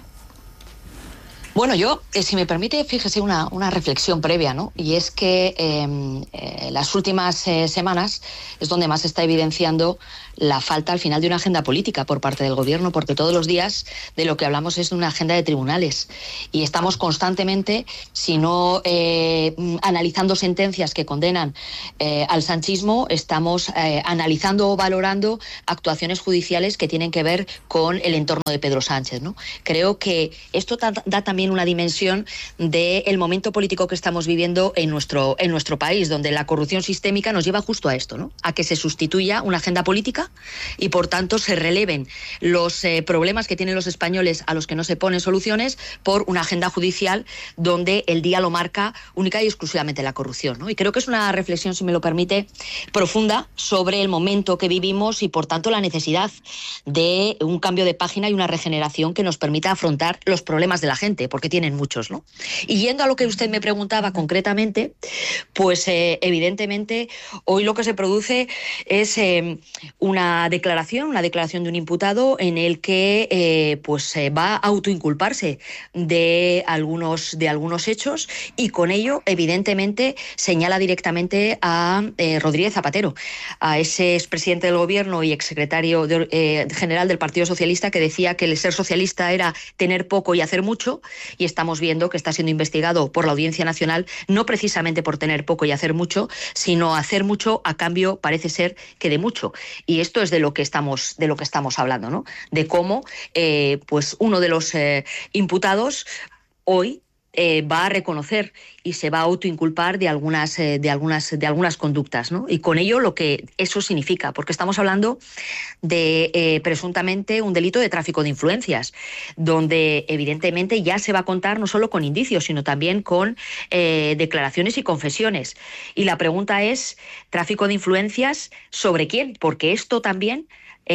Bueno, yo, eh, si me permite, fíjese una, una reflexión previa, ¿no? Y es que eh, eh, las últimas eh, semanas es donde más se está evidenciando la falta al final de una agenda política por parte del gobierno, porque todos los días de lo que hablamos es de una agenda de tribunales y estamos constantemente, si no eh, analizando sentencias que condenan eh, al sanchismo, estamos eh, analizando o valorando actuaciones judiciales que tienen que ver con el entorno de Pedro Sánchez, ¿no? Creo que esto da, da también una dimensión del momento político que estamos viviendo en nuestro, en nuestro país, donde la corrupción sistémica nos lleva justo a esto, ¿no? A que se sustituya una agenda política y por tanto se releven los eh, problemas que tienen los españoles a los que no se ponen soluciones por una agenda judicial donde el día lo marca única y exclusivamente la corrupción, ¿no? Y creo que es una reflexión, si me lo permite, profunda sobre el momento que vivimos y por tanto la necesidad de un cambio de página y una regeneración que nos permita afrontar los problemas de la gente, porque tienen muchos, ¿no? Y yendo a lo que usted me preguntaba concretamente, pues eh, evidentemente hoy lo que se produce es eh, una declaración, una declaración de un imputado en el que eh, pues eh, va a autoinculparse de algunos, de algunos hechos y con ello evidentemente señala directamente a eh, Rodríguez Zapatero, a ese expresidente del gobierno y exsecretario de, eh, general del Partido Socialista que decía que el ser socialista era tener poco y hacer mucho, y estamos viendo que está siendo investigado por la Audiencia Nacional no precisamente por tener poco y hacer mucho, sino hacer mucho a cambio, parece ser, que de mucho. Y esto es de lo que estamos, de lo que estamos hablando, ¿no? De cómo eh, pues uno de los eh, imputados hoy Eh, va a reconocer y se va a autoinculpar de algunas, eh, de algunas, de algunas conductas, ¿no? Y con ello lo que eso significa, porque estamos hablando de eh, presuntamente un delito de tráfico de influencias, donde evidentemente ya se va a contar no solo con indicios, sino también con eh, declaraciones y confesiones. Y la pregunta es, ¿tráfico de influencias sobre quién? Porque esto también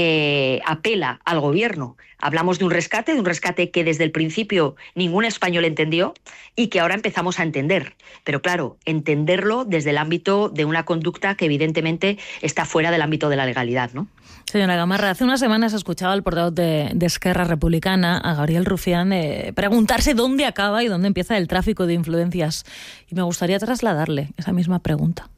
Eh, apela al gobierno. Hablamos de un rescate, de un rescate que desde el principio ningún español entendió y que ahora empezamos a entender. Pero claro, entenderlo desde el ámbito de una conducta que evidentemente está fuera del ámbito de la legalidad, ¿no? Señora Gamarra, hace unas semanas escuchaba al portavoz de, de Esquerra Republicana, a Gabriel Rufián, eh, preguntarse dónde acaba y dónde empieza el tráfico de influencias. Y me gustaría trasladarle esa misma pregunta.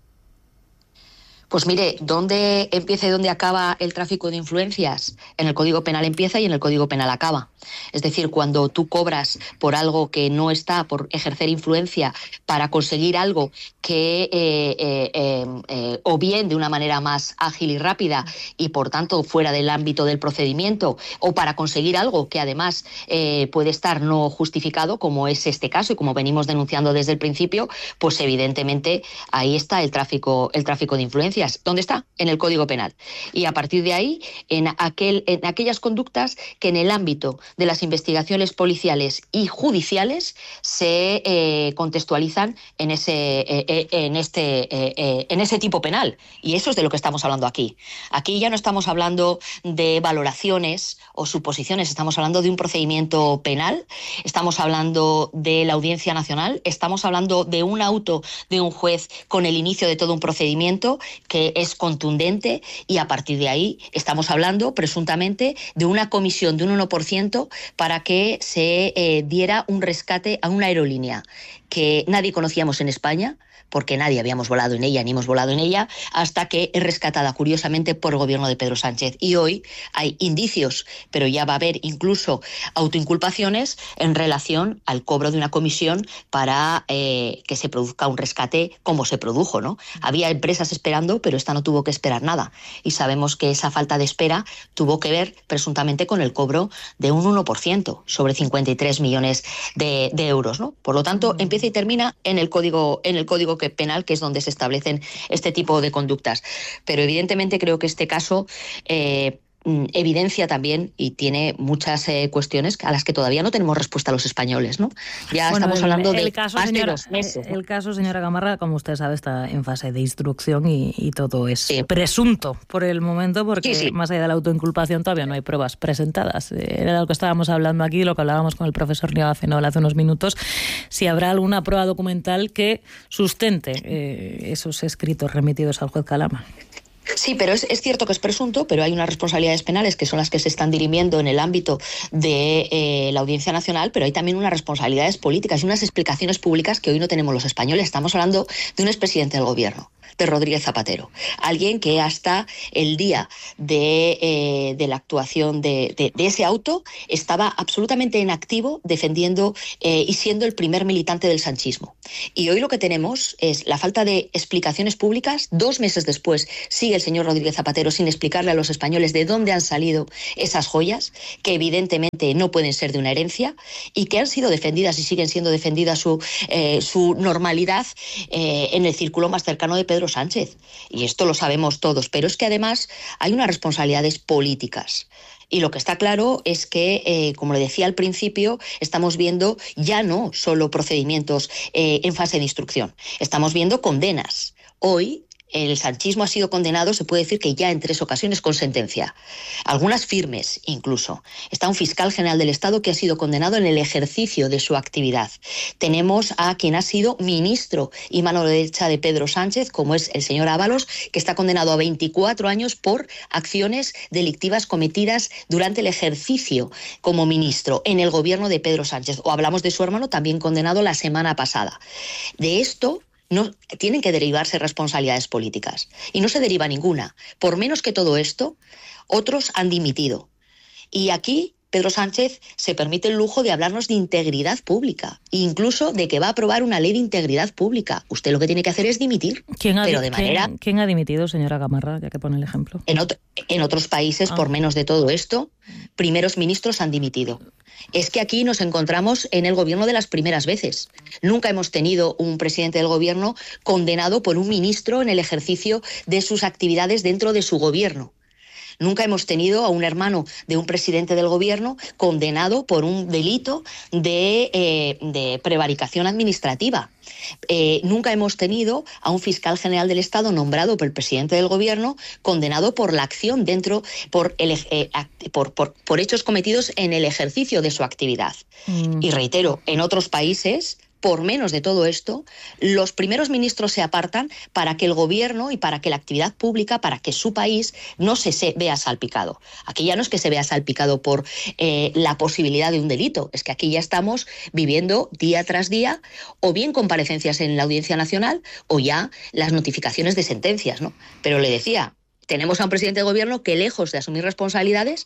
Pues mire, ¿dónde empieza y dónde acaba el tráfico de influencias? En el Código Penal empieza y en el Código Penal acaba. Es decir, cuando tú cobras por algo que no está, por ejercer influencia para conseguir algo que eh, eh, eh, eh, o bien de una manera más ágil y rápida y por tanto fuera del ámbito del procedimiento, o para conseguir algo que además eh, puede estar no justificado, como es este caso y como venimos denunciando desde el principio, pues evidentemente ahí está el tráfico, el tráfico de influencias. ¿Dónde está? En el Código Penal. Y a partir de ahí, en, aquel, en aquellas conductas que en el ámbito de las investigaciones policiales y judiciales se eh, contextualizan en ese, eh, eh, en, este, eh, eh, en ese tipo penal. Y eso es de lo que estamos hablando aquí. Aquí ya no estamos hablando de valoraciones o suposiciones, estamos hablando de un procedimiento penal, estamos hablando de la Audiencia Nacional, estamos hablando de un auto de un juez con el inicio de todo un procedimiento que es contundente, y a partir de ahí estamos hablando presuntamente de una comisión de un uno por ciento para que se eh, diera un rescate a una aerolínea que nadie conocíamos en España, porque nadie habíamos volado en ella, ni hemos volado en ella, hasta que es rescatada curiosamente por el gobierno de Pedro Sánchez. Y hoy hay indicios, pero ya va a haber incluso autoinculpaciones en relación al cobro de una comisión para eh, que se produzca un rescate como se produjo, ¿no? Había empresas esperando, pero esta no tuvo que esperar nada. Y sabemos que esa falta de espera tuvo que ver presuntamente con el cobro de un uno por ciento sobre cincuenta y tres millones de, de euros, ¿no? Por lo tanto, empieza y termina en el código, en el código penal, que es donde se establecen este tipo de conductas. Pero evidentemente creo que este caso eh, evidencia también y tiene muchas eh, cuestiones a las que todavía no tenemos respuesta los españoles, ¿no? Ya bueno, estamos el, hablando el de caso, más señora, de dos meses. ¿no? El caso, señora Gamarra, como usted sabe, está en fase de instrucción y, y todo es sí. presunto por el momento, porque sí, sí. más allá de la autoinculpación todavía no hay pruebas presentadas. Era lo que estábamos hablando aquí, lo que hablábamos con el profesor Nieva Fenol hace unos minutos, si habrá alguna prueba documental que sustente eh, esos escritos remitidos al juez Calama. Sí, pero es, es cierto que es presunto, pero hay unas responsabilidades penales que son las que se están dirimiendo en el ámbito de eh, la Audiencia Nacional, pero hay también unas responsabilidades políticas y unas explicaciones públicas que hoy no tenemos los españoles. Estamos hablando de un expresidente del gobierno, de Rodríguez Zapatero, alguien que hasta el día de, eh, de la actuación de, de, de ese auto estaba absolutamente en activo defendiendo eh, y siendo el primer militante del sanchismo. Y hoy lo que tenemos es la falta de explicaciones públicas. Dos meses después sigue el señor Rodríguez Zapatero sin explicarle a los españoles de dónde han salido esas joyas, que evidentemente no pueden ser de una herencia y que han sido defendidas y siguen siendo defendidas su, eh, su normalidad eh, en el círculo más cercano de Pedro Sánchez. Y esto lo sabemos todos, pero es que además hay unas responsabilidades políticas. Y lo que está claro es que, eh, como le decía al principio, estamos viendo ya no solo procedimientos eh, en fase de instrucción, estamos viendo condenas. Hoy el sanchismo ha sido condenado, se puede decir que ya en tres ocasiones con sentencia, algunas firmes incluso. Está un fiscal general del Estado que ha sido condenado en el ejercicio de su actividad. Tenemos a quien ha sido ministro y mano derecha de Pedro Sánchez, como es el señor Ábalos, que está condenado a veinticuatro años por acciones delictivas cometidas durante el ejercicio como ministro en el gobierno de Pedro Sánchez. O hablamos de su hermano, también condenado la semana pasada. De esto no tienen que derivarse responsabilidades políticas. Y no se deriva ninguna. Por menos que todo esto, otros han dimitido. Y aquí Pedro Sánchez se permite el lujo de hablarnos de integridad pública, e incluso de que va a aprobar una ley de integridad pública. Usted lo que tiene que hacer es dimitir. ¿Quién ha, pero de ¿quién, manera... ¿quién ha dimitido, señora Gamarra, ya que pone el ejemplo? En, otro, en otros países, ah. por menos de todo esto, primeros ministros han dimitido. Es que aquí nos encontramos en el gobierno de las primeras veces. Nunca hemos tenido un presidente del gobierno condenado por un ministro en el ejercicio de sus actividades dentro de su gobierno. Nunca hemos tenido a un hermano de un presidente del gobierno condenado por un delito de, eh, de prevaricación administrativa. Eh, nunca hemos tenido a un fiscal general del Estado nombrado por el presidente del gobierno condenado por la acción dentro, por, el, eh, por, por, por hechos cometidos en el ejercicio de su actividad. Mm. Y reitero, en otros países, por menos de todo esto, los primeros ministros se apartan para que el gobierno y para que la actividad pública, para que su país no se, se vea salpicado. Aquí ya no es que se vea salpicado por eh, la posibilidad de un delito, es que aquí ya estamos viviendo día tras día o bien comparecencias en la Audiencia Nacional o ya las notificaciones de sentencias, ¿no? Pero le decía, tenemos a un presidente de gobierno que, lejos de asumir responsabilidades,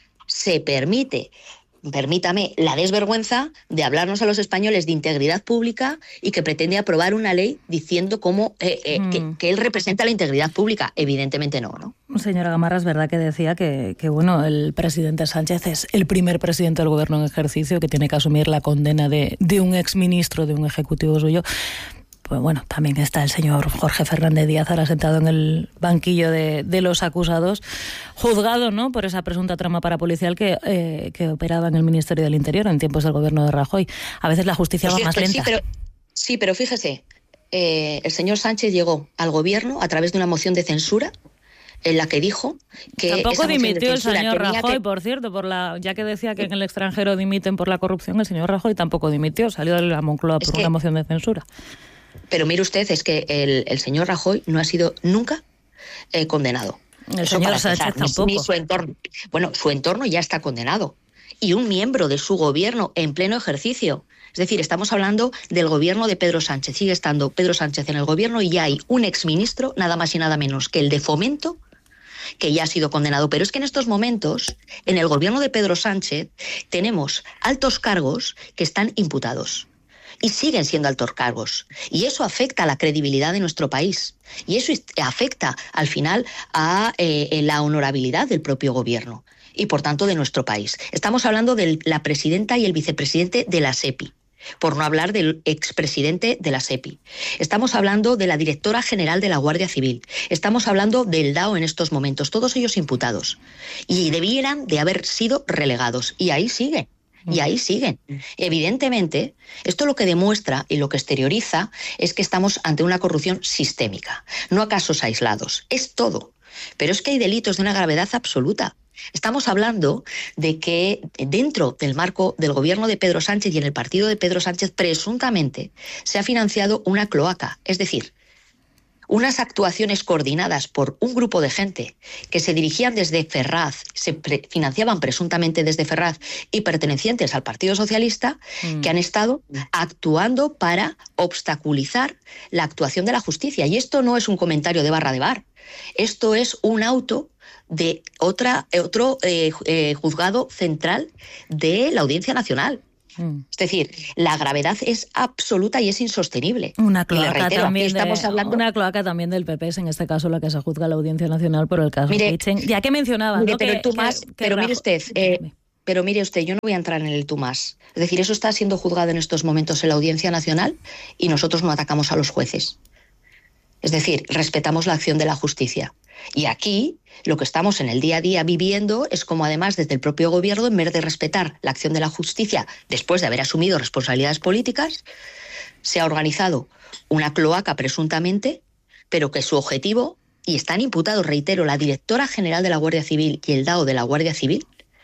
se permite... permítame, la desvergüenza de hablarnos a los españoles de integridad pública y que pretende aprobar una ley diciendo cómo eh, eh, mm. que, que él representa la integridad pública. Evidentemente no, ¿no? Señora Gamarra, es verdad que decía que, que bueno, el presidente Sánchez es el primer presidente del gobierno en ejercicio que tiene que asumir la condena de, de un exministro, de un ejecutivo suyo. Pues bueno, también está el señor Jorge Fernández Díaz, ahora sentado en el banquillo de, de los acusados, juzgado, ¿no?, por esa presunta trama parapolicial que, eh, que operaba en el Ministerio del Interior en tiempos del gobierno de Rajoy. A veces la justicia pues va sí, más pues lenta. Sí, pero, sí, pero fíjese, eh, el señor Sánchez llegó al gobierno a través de una moción de censura en la que dijo que tampoco dimitió el señor Rajoy, que... por cierto, por la ya que decía que en el extranjero dimiten por la corrupción, el señor Rajoy tampoco dimitió, salió de la Moncloa por que... una moción de censura. Pero mire usted, es que el, el señor Rajoy no ha sido nunca eh, condenado. El Eso señor Sánchez tampoco. Ni su entorno. Bueno, su entorno ya está condenado. Y un miembro de su gobierno en pleno ejercicio. Es decir, estamos hablando del gobierno de Pedro Sánchez. Sigue estando Pedro Sánchez en el gobierno y ya hay un exministro, nada más y nada menos que el de Fomento, que ya ha sido condenado. Pero es que en estos momentos, en el gobierno de Pedro Sánchez, tenemos altos cargos que están imputados. Y siguen siendo altos cargos. Y eso afecta a la credibilidad de nuestro país. Y eso afecta, al final, a eh, la honorabilidad del propio gobierno. Y, por tanto, de nuestro país. Estamos hablando de la presidenta y el vicepresidente de la SEPI. Por no hablar del expresidente de la SEPI. Estamos hablando de la directora general de la Guardia Civil. Estamos hablando del D A O en estos momentos. Todos ellos imputados. Y debieran de haber sido relegados. Y ahí siguen. Y ahí siguen. Evidentemente, esto lo que demuestra y lo que exterioriza es que estamos ante una corrupción sistémica, no a casos aislados. Es todo. Pero es que hay delitos de una gravedad absoluta. Estamos hablando de que dentro del marco del gobierno de Pedro Sánchez y en el partido de Pedro Sánchez, presuntamente, se ha financiado una cloaca. Es decir, unas actuaciones coordinadas por un grupo de gente que se dirigían desde Ferraz, se pre- financiaban presuntamente desde Ferraz y pertenecientes al Partido Socialista, mm. que han estado actuando para obstaculizar la actuación de la justicia. Y esto no es un comentario de barra de bar, esto es un auto de otra, otro eh, eh, juzgado central de la Audiencia Nacional. Es decir, la gravedad es absoluta y es insostenible. Una y le cloaca, reitero, también, aquí estamos de, hablando... una cloaca también del P P, es en este caso la que se juzga a la Audiencia Nacional por el caso Mire, Hitchen. Ya que mencionaba, mire, ¿no? pero que, el tú más, que, que pero Rajoy... mire usted, eh, pero mire usted, yo no voy a entrar en el tú más. Es decir, eso está siendo juzgado en estos momentos en la Audiencia Nacional y nosotros no atacamos a los jueces. Es decir, respetamos la acción de la justicia. Y aquí lo que estamos en el día a día viviendo es como además desde el propio gobierno, en vez de respetar la acción de la justicia después de haber asumido responsabilidades políticas, se ha organizado una cloaca presuntamente, pero que su objetivo, y están imputados, reitero, la directora general de la Guardia Civil y el D A O de la Guardia Civil,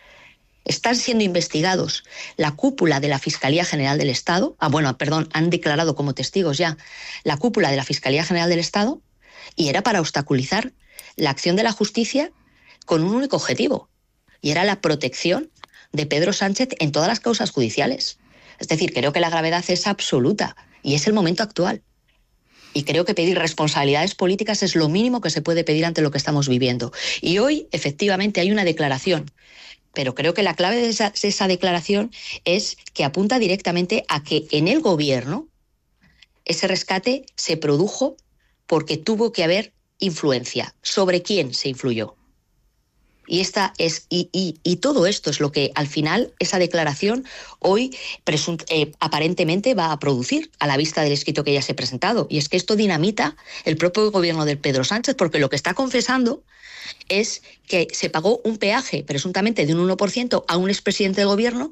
están siendo investigados la cúpula de la Fiscalía General del Estado, ah bueno, perdón, han declarado como testigos ya la cúpula de la Fiscalía General del Estado, y era para obstaculizar la acción de la justicia con un único objetivo, y era la protección de Pedro Sánchez en todas las causas judiciales. Es decir, creo que la gravedad es absoluta y es el momento actual. Y creo que pedir responsabilidades políticas es lo mínimo que se puede pedir ante lo que estamos viviendo. Y hoy, efectivamente, hay una declaración, pero creo que la clave de esa, de esa declaración es que apunta directamente a que en el gobierno ese rescate se produjo porque tuvo que haber influencia. ¿Sobre quién se influyó? Y, esta es, y, y, y todo esto es lo que al final esa declaración hoy presunt, eh, aparentemente va a producir a la vista del escrito que ya se ha presentado. Y es que esto dinamita el propio gobierno de Pedro Sánchez, porque lo que está confesando es que se pagó un peaje presuntamente de un uno por ciento a un expresidente del gobierno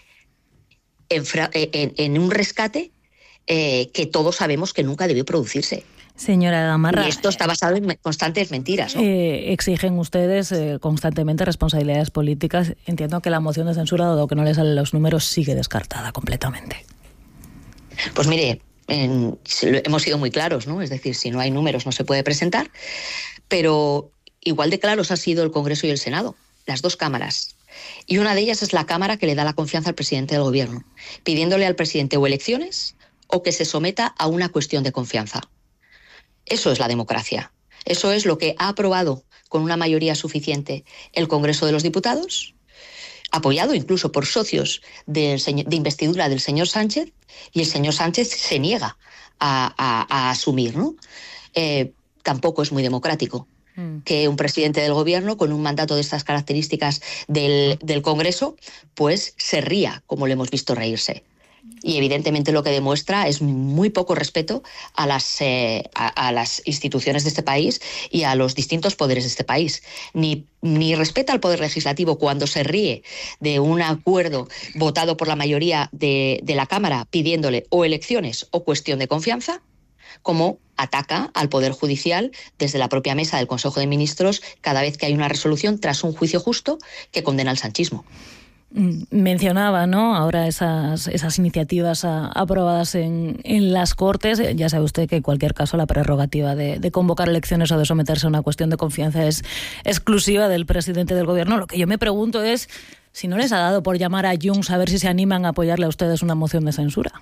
en, en, en un rescate eh, que todos sabemos que nunca debió producirse. Señora Gamarra, y esto está basado en constantes mentiras, ¿no? Eh, exigen ustedes eh, constantemente responsabilidades políticas. Entiendo que la moción de censura, dado que no le salen los números, sigue descartada completamente. Pues mire, en, hemos sido muy claros, ¿no? Es decir, si no hay números no se puede presentar, pero igual de claros ha sido el Congreso y el Senado, las dos cámaras. Y una de ellas es la Cámara que le da la confianza al presidente del Gobierno, pidiéndole al presidente o elecciones o que se someta a una cuestión de confianza. Eso es la democracia. Eso es lo que ha aprobado con una mayoría suficiente el Congreso de los Diputados, apoyado incluso por socios del señor, de investidura del señor Sánchez, y el señor Sánchez se niega a, a, a asumir, ¿no? Eh, tampoco es muy democrático mm. que un presidente del Gobierno con un mandato de estas características del, del Congreso pues se ría, como le hemos visto reírse. Y evidentemente lo que demuestra es muy poco respeto a las, eh, a, a las instituciones de este país y a los distintos poderes de este país. Ni, ni respeta al Poder Legislativo cuando se ríe de un acuerdo votado por la mayoría de, de la Cámara pidiéndole o elecciones o cuestión de confianza, como ataca al Poder Judicial desde la propia mesa del Consejo de Ministros cada vez que hay una resolución tras un juicio justo que condena al sanchismo. Mencionaba, ¿no?, ahora esas, esas iniciativas a, aprobadas en, en las Cortes. Ya sabe usted que en cualquier caso la prerrogativa de, de convocar elecciones o de someterse a una cuestión de confianza es exclusiva del presidente del Gobierno. Lo que yo me pregunto es si no les ha dado por llamar a Junts a ver si se animan a apoyarle a ustedes una moción de censura.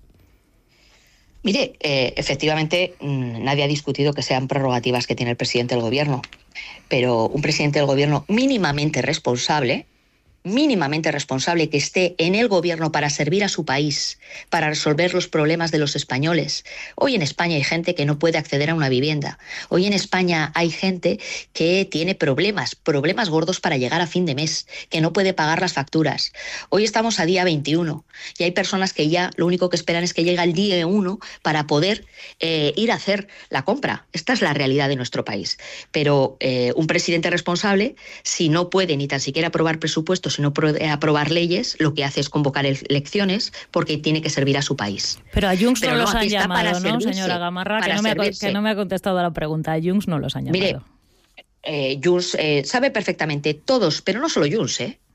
Mire, eh, efectivamente mmm, nadie ha discutido que sean prerrogativas que tiene el presidente del Gobierno, pero un presidente del Gobierno mínimamente responsable mínimamente responsable que esté en el gobierno para servir a su país, para resolver los problemas de los españoles. Hoy en España hay gente que no puede acceder a una vivienda. Hoy en España hay gente que tiene problemas, problemas gordos para llegar a fin de mes, que no puede pagar las facturas. Hoy estamos a día veintiuno y hay personas que ya lo único que esperan es que llegue el día uno para poder eh, ir a hacer la compra. Esta es la realidad de nuestro país. Pero eh, un presidente responsable, si no puede ni tan siquiera aprobar presupuestos, sino aprobar leyes, lo que hace es convocar elecciones porque tiene que servir a su país. Pero a Junts Pero no no, los han llamado, ¿no, señora Gamarra? Que no, me ha, que no me ha contestado a la pregunta. A Junts no los han llamado. Mire, eh, Junts eh, sabe perfectamente, todos, pero no solo Junts, ¿eh?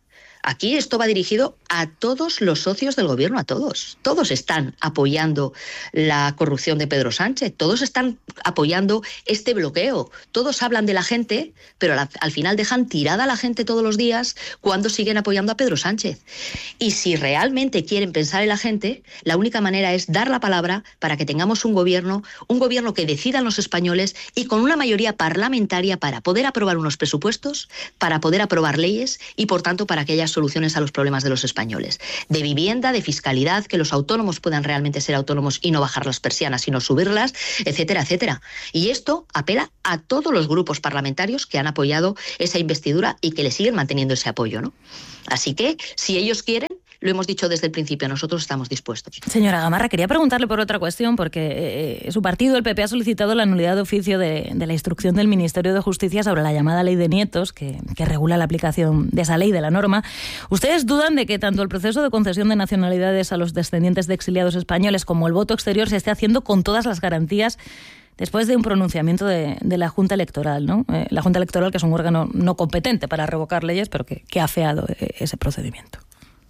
aquí esto va dirigido a todos los socios del gobierno, a todos. Todos están apoyando la corrupción de Pedro Sánchez, todos están apoyando este bloqueo, todos hablan de la gente, pero al, al final dejan tirada a la gente todos los días cuando siguen apoyando a Pedro Sánchez. Y si realmente quieren pensar en la gente, la única manera es dar la palabra para que tengamos un gobierno, un gobierno que decidan los españoles y con una mayoría parlamentaria para poder aprobar unos presupuestos, para poder aprobar leyes y, por tanto, para que haya soluciones a los problemas de los españoles. De vivienda, de fiscalidad, que los autónomos puedan realmente ser autónomos y no bajar las persianas, sino subirlas, etcétera, etcétera. Y esto apela a todos los grupos parlamentarios que han apoyado esa investidura y que le siguen manteniendo ese apoyo, ¿no? Así que, si ellos quieren, lo hemos dicho desde el principio, nosotros estamos dispuestos. Señora Gamarra, quería preguntarle por otra cuestión, porque eh, su partido, el P P, ha solicitado la nulidad de oficio de, de la instrucción del Ministerio de Justicia sobre la llamada Ley de Nietos, que, que regula la aplicación de esa ley, de la norma. ¿Ustedes dudan de que tanto el proceso de concesión de nacionalidades a los descendientes de exiliados españoles como el voto exterior se esté haciendo con todas las garantías después de un pronunciamiento de, de la Junta Electoral, ¿no? Eh, la Junta Electoral, que es un órgano no competente para revocar leyes, pero que, que ha afeado eh, ese procedimiento?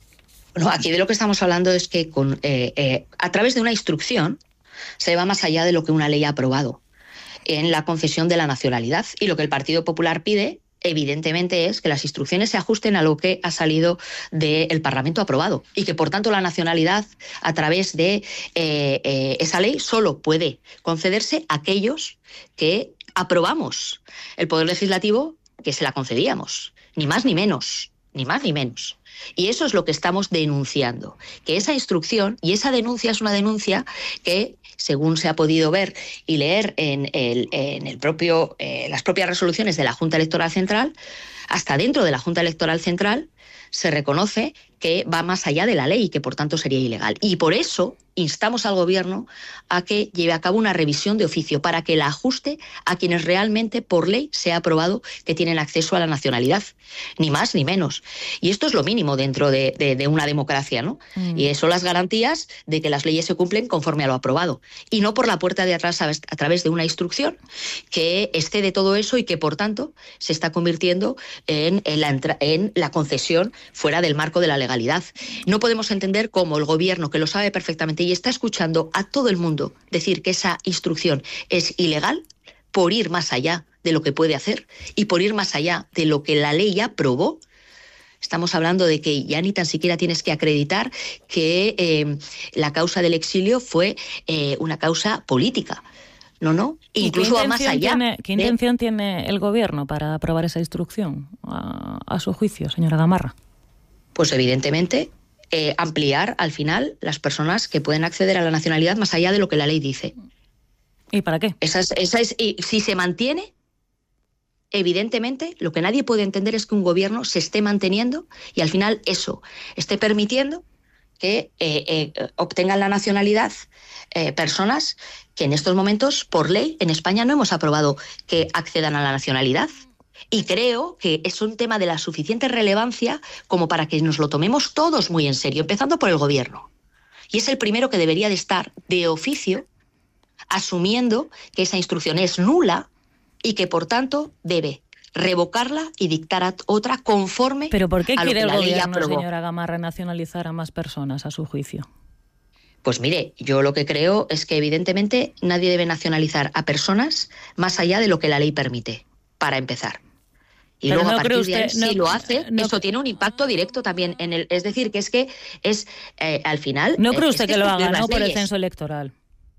No, aquí de lo que estamos hablando es que con, eh, eh, a través de una instrucción se va más allá de lo que una ley ha aprobado en la concesión de la nacionalidad. Y lo que el Partido Popular pide, evidentemente, es que las instrucciones se ajusten a lo que ha salido del Parlamento aprobado y que, por tanto, la nacionalidad a través de eh, eh, esa ley solo puede concederse a aquellos que aprobamos el Poder Legislativo que se la concedíamos, ni más ni menos, ni más ni menos. Y eso es lo que estamos denunciando, que esa instrucción, y esa denuncia es una denuncia que, según se ha podido ver y leer en, el, en el propio, eh, las propias resoluciones de la Junta Electoral Central, hasta dentro de la Junta Electoral Central se reconoce que va más allá de la ley y que, por tanto, sería ilegal. Y por eso instamos al Gobierno a que lleve a cabo una revisión de oficio para que la ajuste a quienes realmente por ley se ha aprobado que tienen acceso a la nacionalidad, ni más ni menos. Y esto es lo mínimo dentro de, de, de una democracia, ¿no? Mm. Y son las garantías de que las leyes se cumplen conforme a lo aprobado y no por la puerta de atrás a, a través de una instrucción que excede todo eso y que, por tanto, se está convirtiendo en, en, la, en la concesión fuera del marco de la legalidad. No podemos entender cómo el Gobierno, que lo sabe perfectamente y está escuchando a todo el mundo decir que esa instrucción es ilegal, por ir más allá de lo que puede hacer y por ir más allá de lo que la ley ya aprobó. Estamos hablando de que ya ni tan siquiera tienes que acreditar que eh, la causa del exilio fue eh, una causa política. No, no, incluso va más allá. Tiene, ¿Qué de... intención tiene el Gobierno para aprobar esa instrucción a, a su juicio, señora Gamarra? Pues evidentemente eh, ampliar al final las personas que pueden acceder a la nacionalidad más allá de lo que la ley dice. ¿Y para qué? Esa es, esa es, y si se mantiene, evidentemente, lo que nadie puede entender es que un gobierno se esté manteniendo y al final eso esté permitiendo que eh, eh, obtengan la nacionalidad eh, personas que en estos momentos, por ley, en España no hemos aprobado que accedan a la nacionalidad. Y creo que es un tema de la suficiente relevancia como para que nos lo tomemos todos muy en serio, empezando por el Gobierno. Y es el primero que debería de estar de oficio asumiendo que esa instrucción es nula y que, por tanto, debe revocarla y dictar otra conforme ¿Pero por qué a lo quiere que la el ley Gobierno, aprobó. Señora Gamarra, nacionalizar a más personas, a su juicio? Pues mire, yo lo que creo es que evidentemente nadie debe nacionalizar a personas más allá de lo que la ley permite, para empezar. Y Pero luego, no a partir usted, de ahí, no, si lo hace, no, eso tiene un impacto directo también en el... Es decir, que es que es eh, al final... ¿No cree usted es que, que lo haga haga, no, por el censo electoral?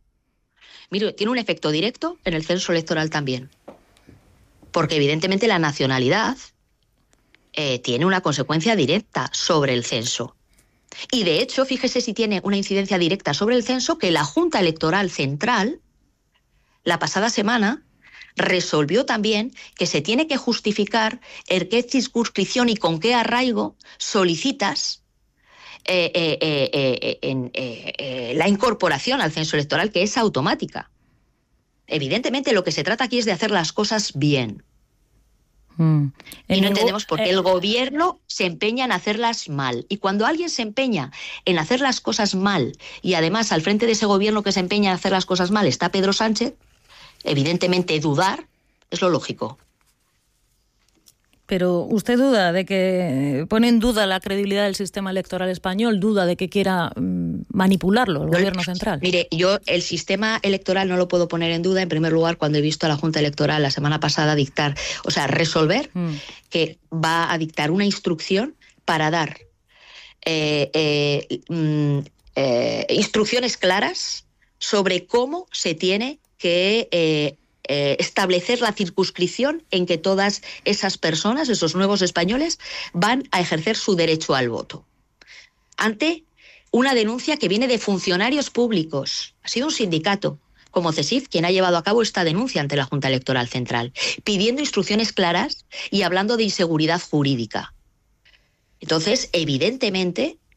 Mire, tiene un efecto directo en el censo electoral también. Porque evidentemente la nacionalidad eh, tiene una consecuencia directa sobre el censo. Y de hecho, fíjese si tiene una incidencia directa sobre el censo, que la Junta Electoral Central, la pasada semana, resolvió también que se tiene que justificar en qué circunscripción y con qué arraigo solicitas eh, eh, eh, eh, en, eh, eh, la incorporación al censo electoral, que es automática. Evidentemente lo que se trata aquí es de hacer las cosas bien. Mm. Y no entendemos por qué el Gobierno se empeña en hacerlas mal. Y cuando alguien se empeña en hacer las cosas mal, y además al frente de ese Gobierno que se empeña en hacer las cosas mal está Pedro Sánchez, evidentemente dudar es lo lógico. Pero usted duda de que pone en duda la credibilidad del sistema electoral español, duda de que quiera mm, manipularlo el no, gobierno central. Mire, yo el sistema electoral no lo puedo poner en duda, en primer lugar, cuando he visto a la Junta Electoral la semana pasada dictar, o sea, resolver mm. que va a dictar una instrucción para dar eh, eh, mm, eh, instrucciones claras sobre cómo se tiene que eh, eh, establecer la circunscripción en que todas esas personas, esos nuevos españoles, van a ejercer su derecho al voto. Ante una denuncia que viene de funcionarios públicos. Ha sido un sindicato, como CESIF, quien ha llevado a cabo esta denuncia ante la Junta Electoral Central, pidiendo instrucciones claras y hablando de inseguridad jurídica. Entonces, evidentemente,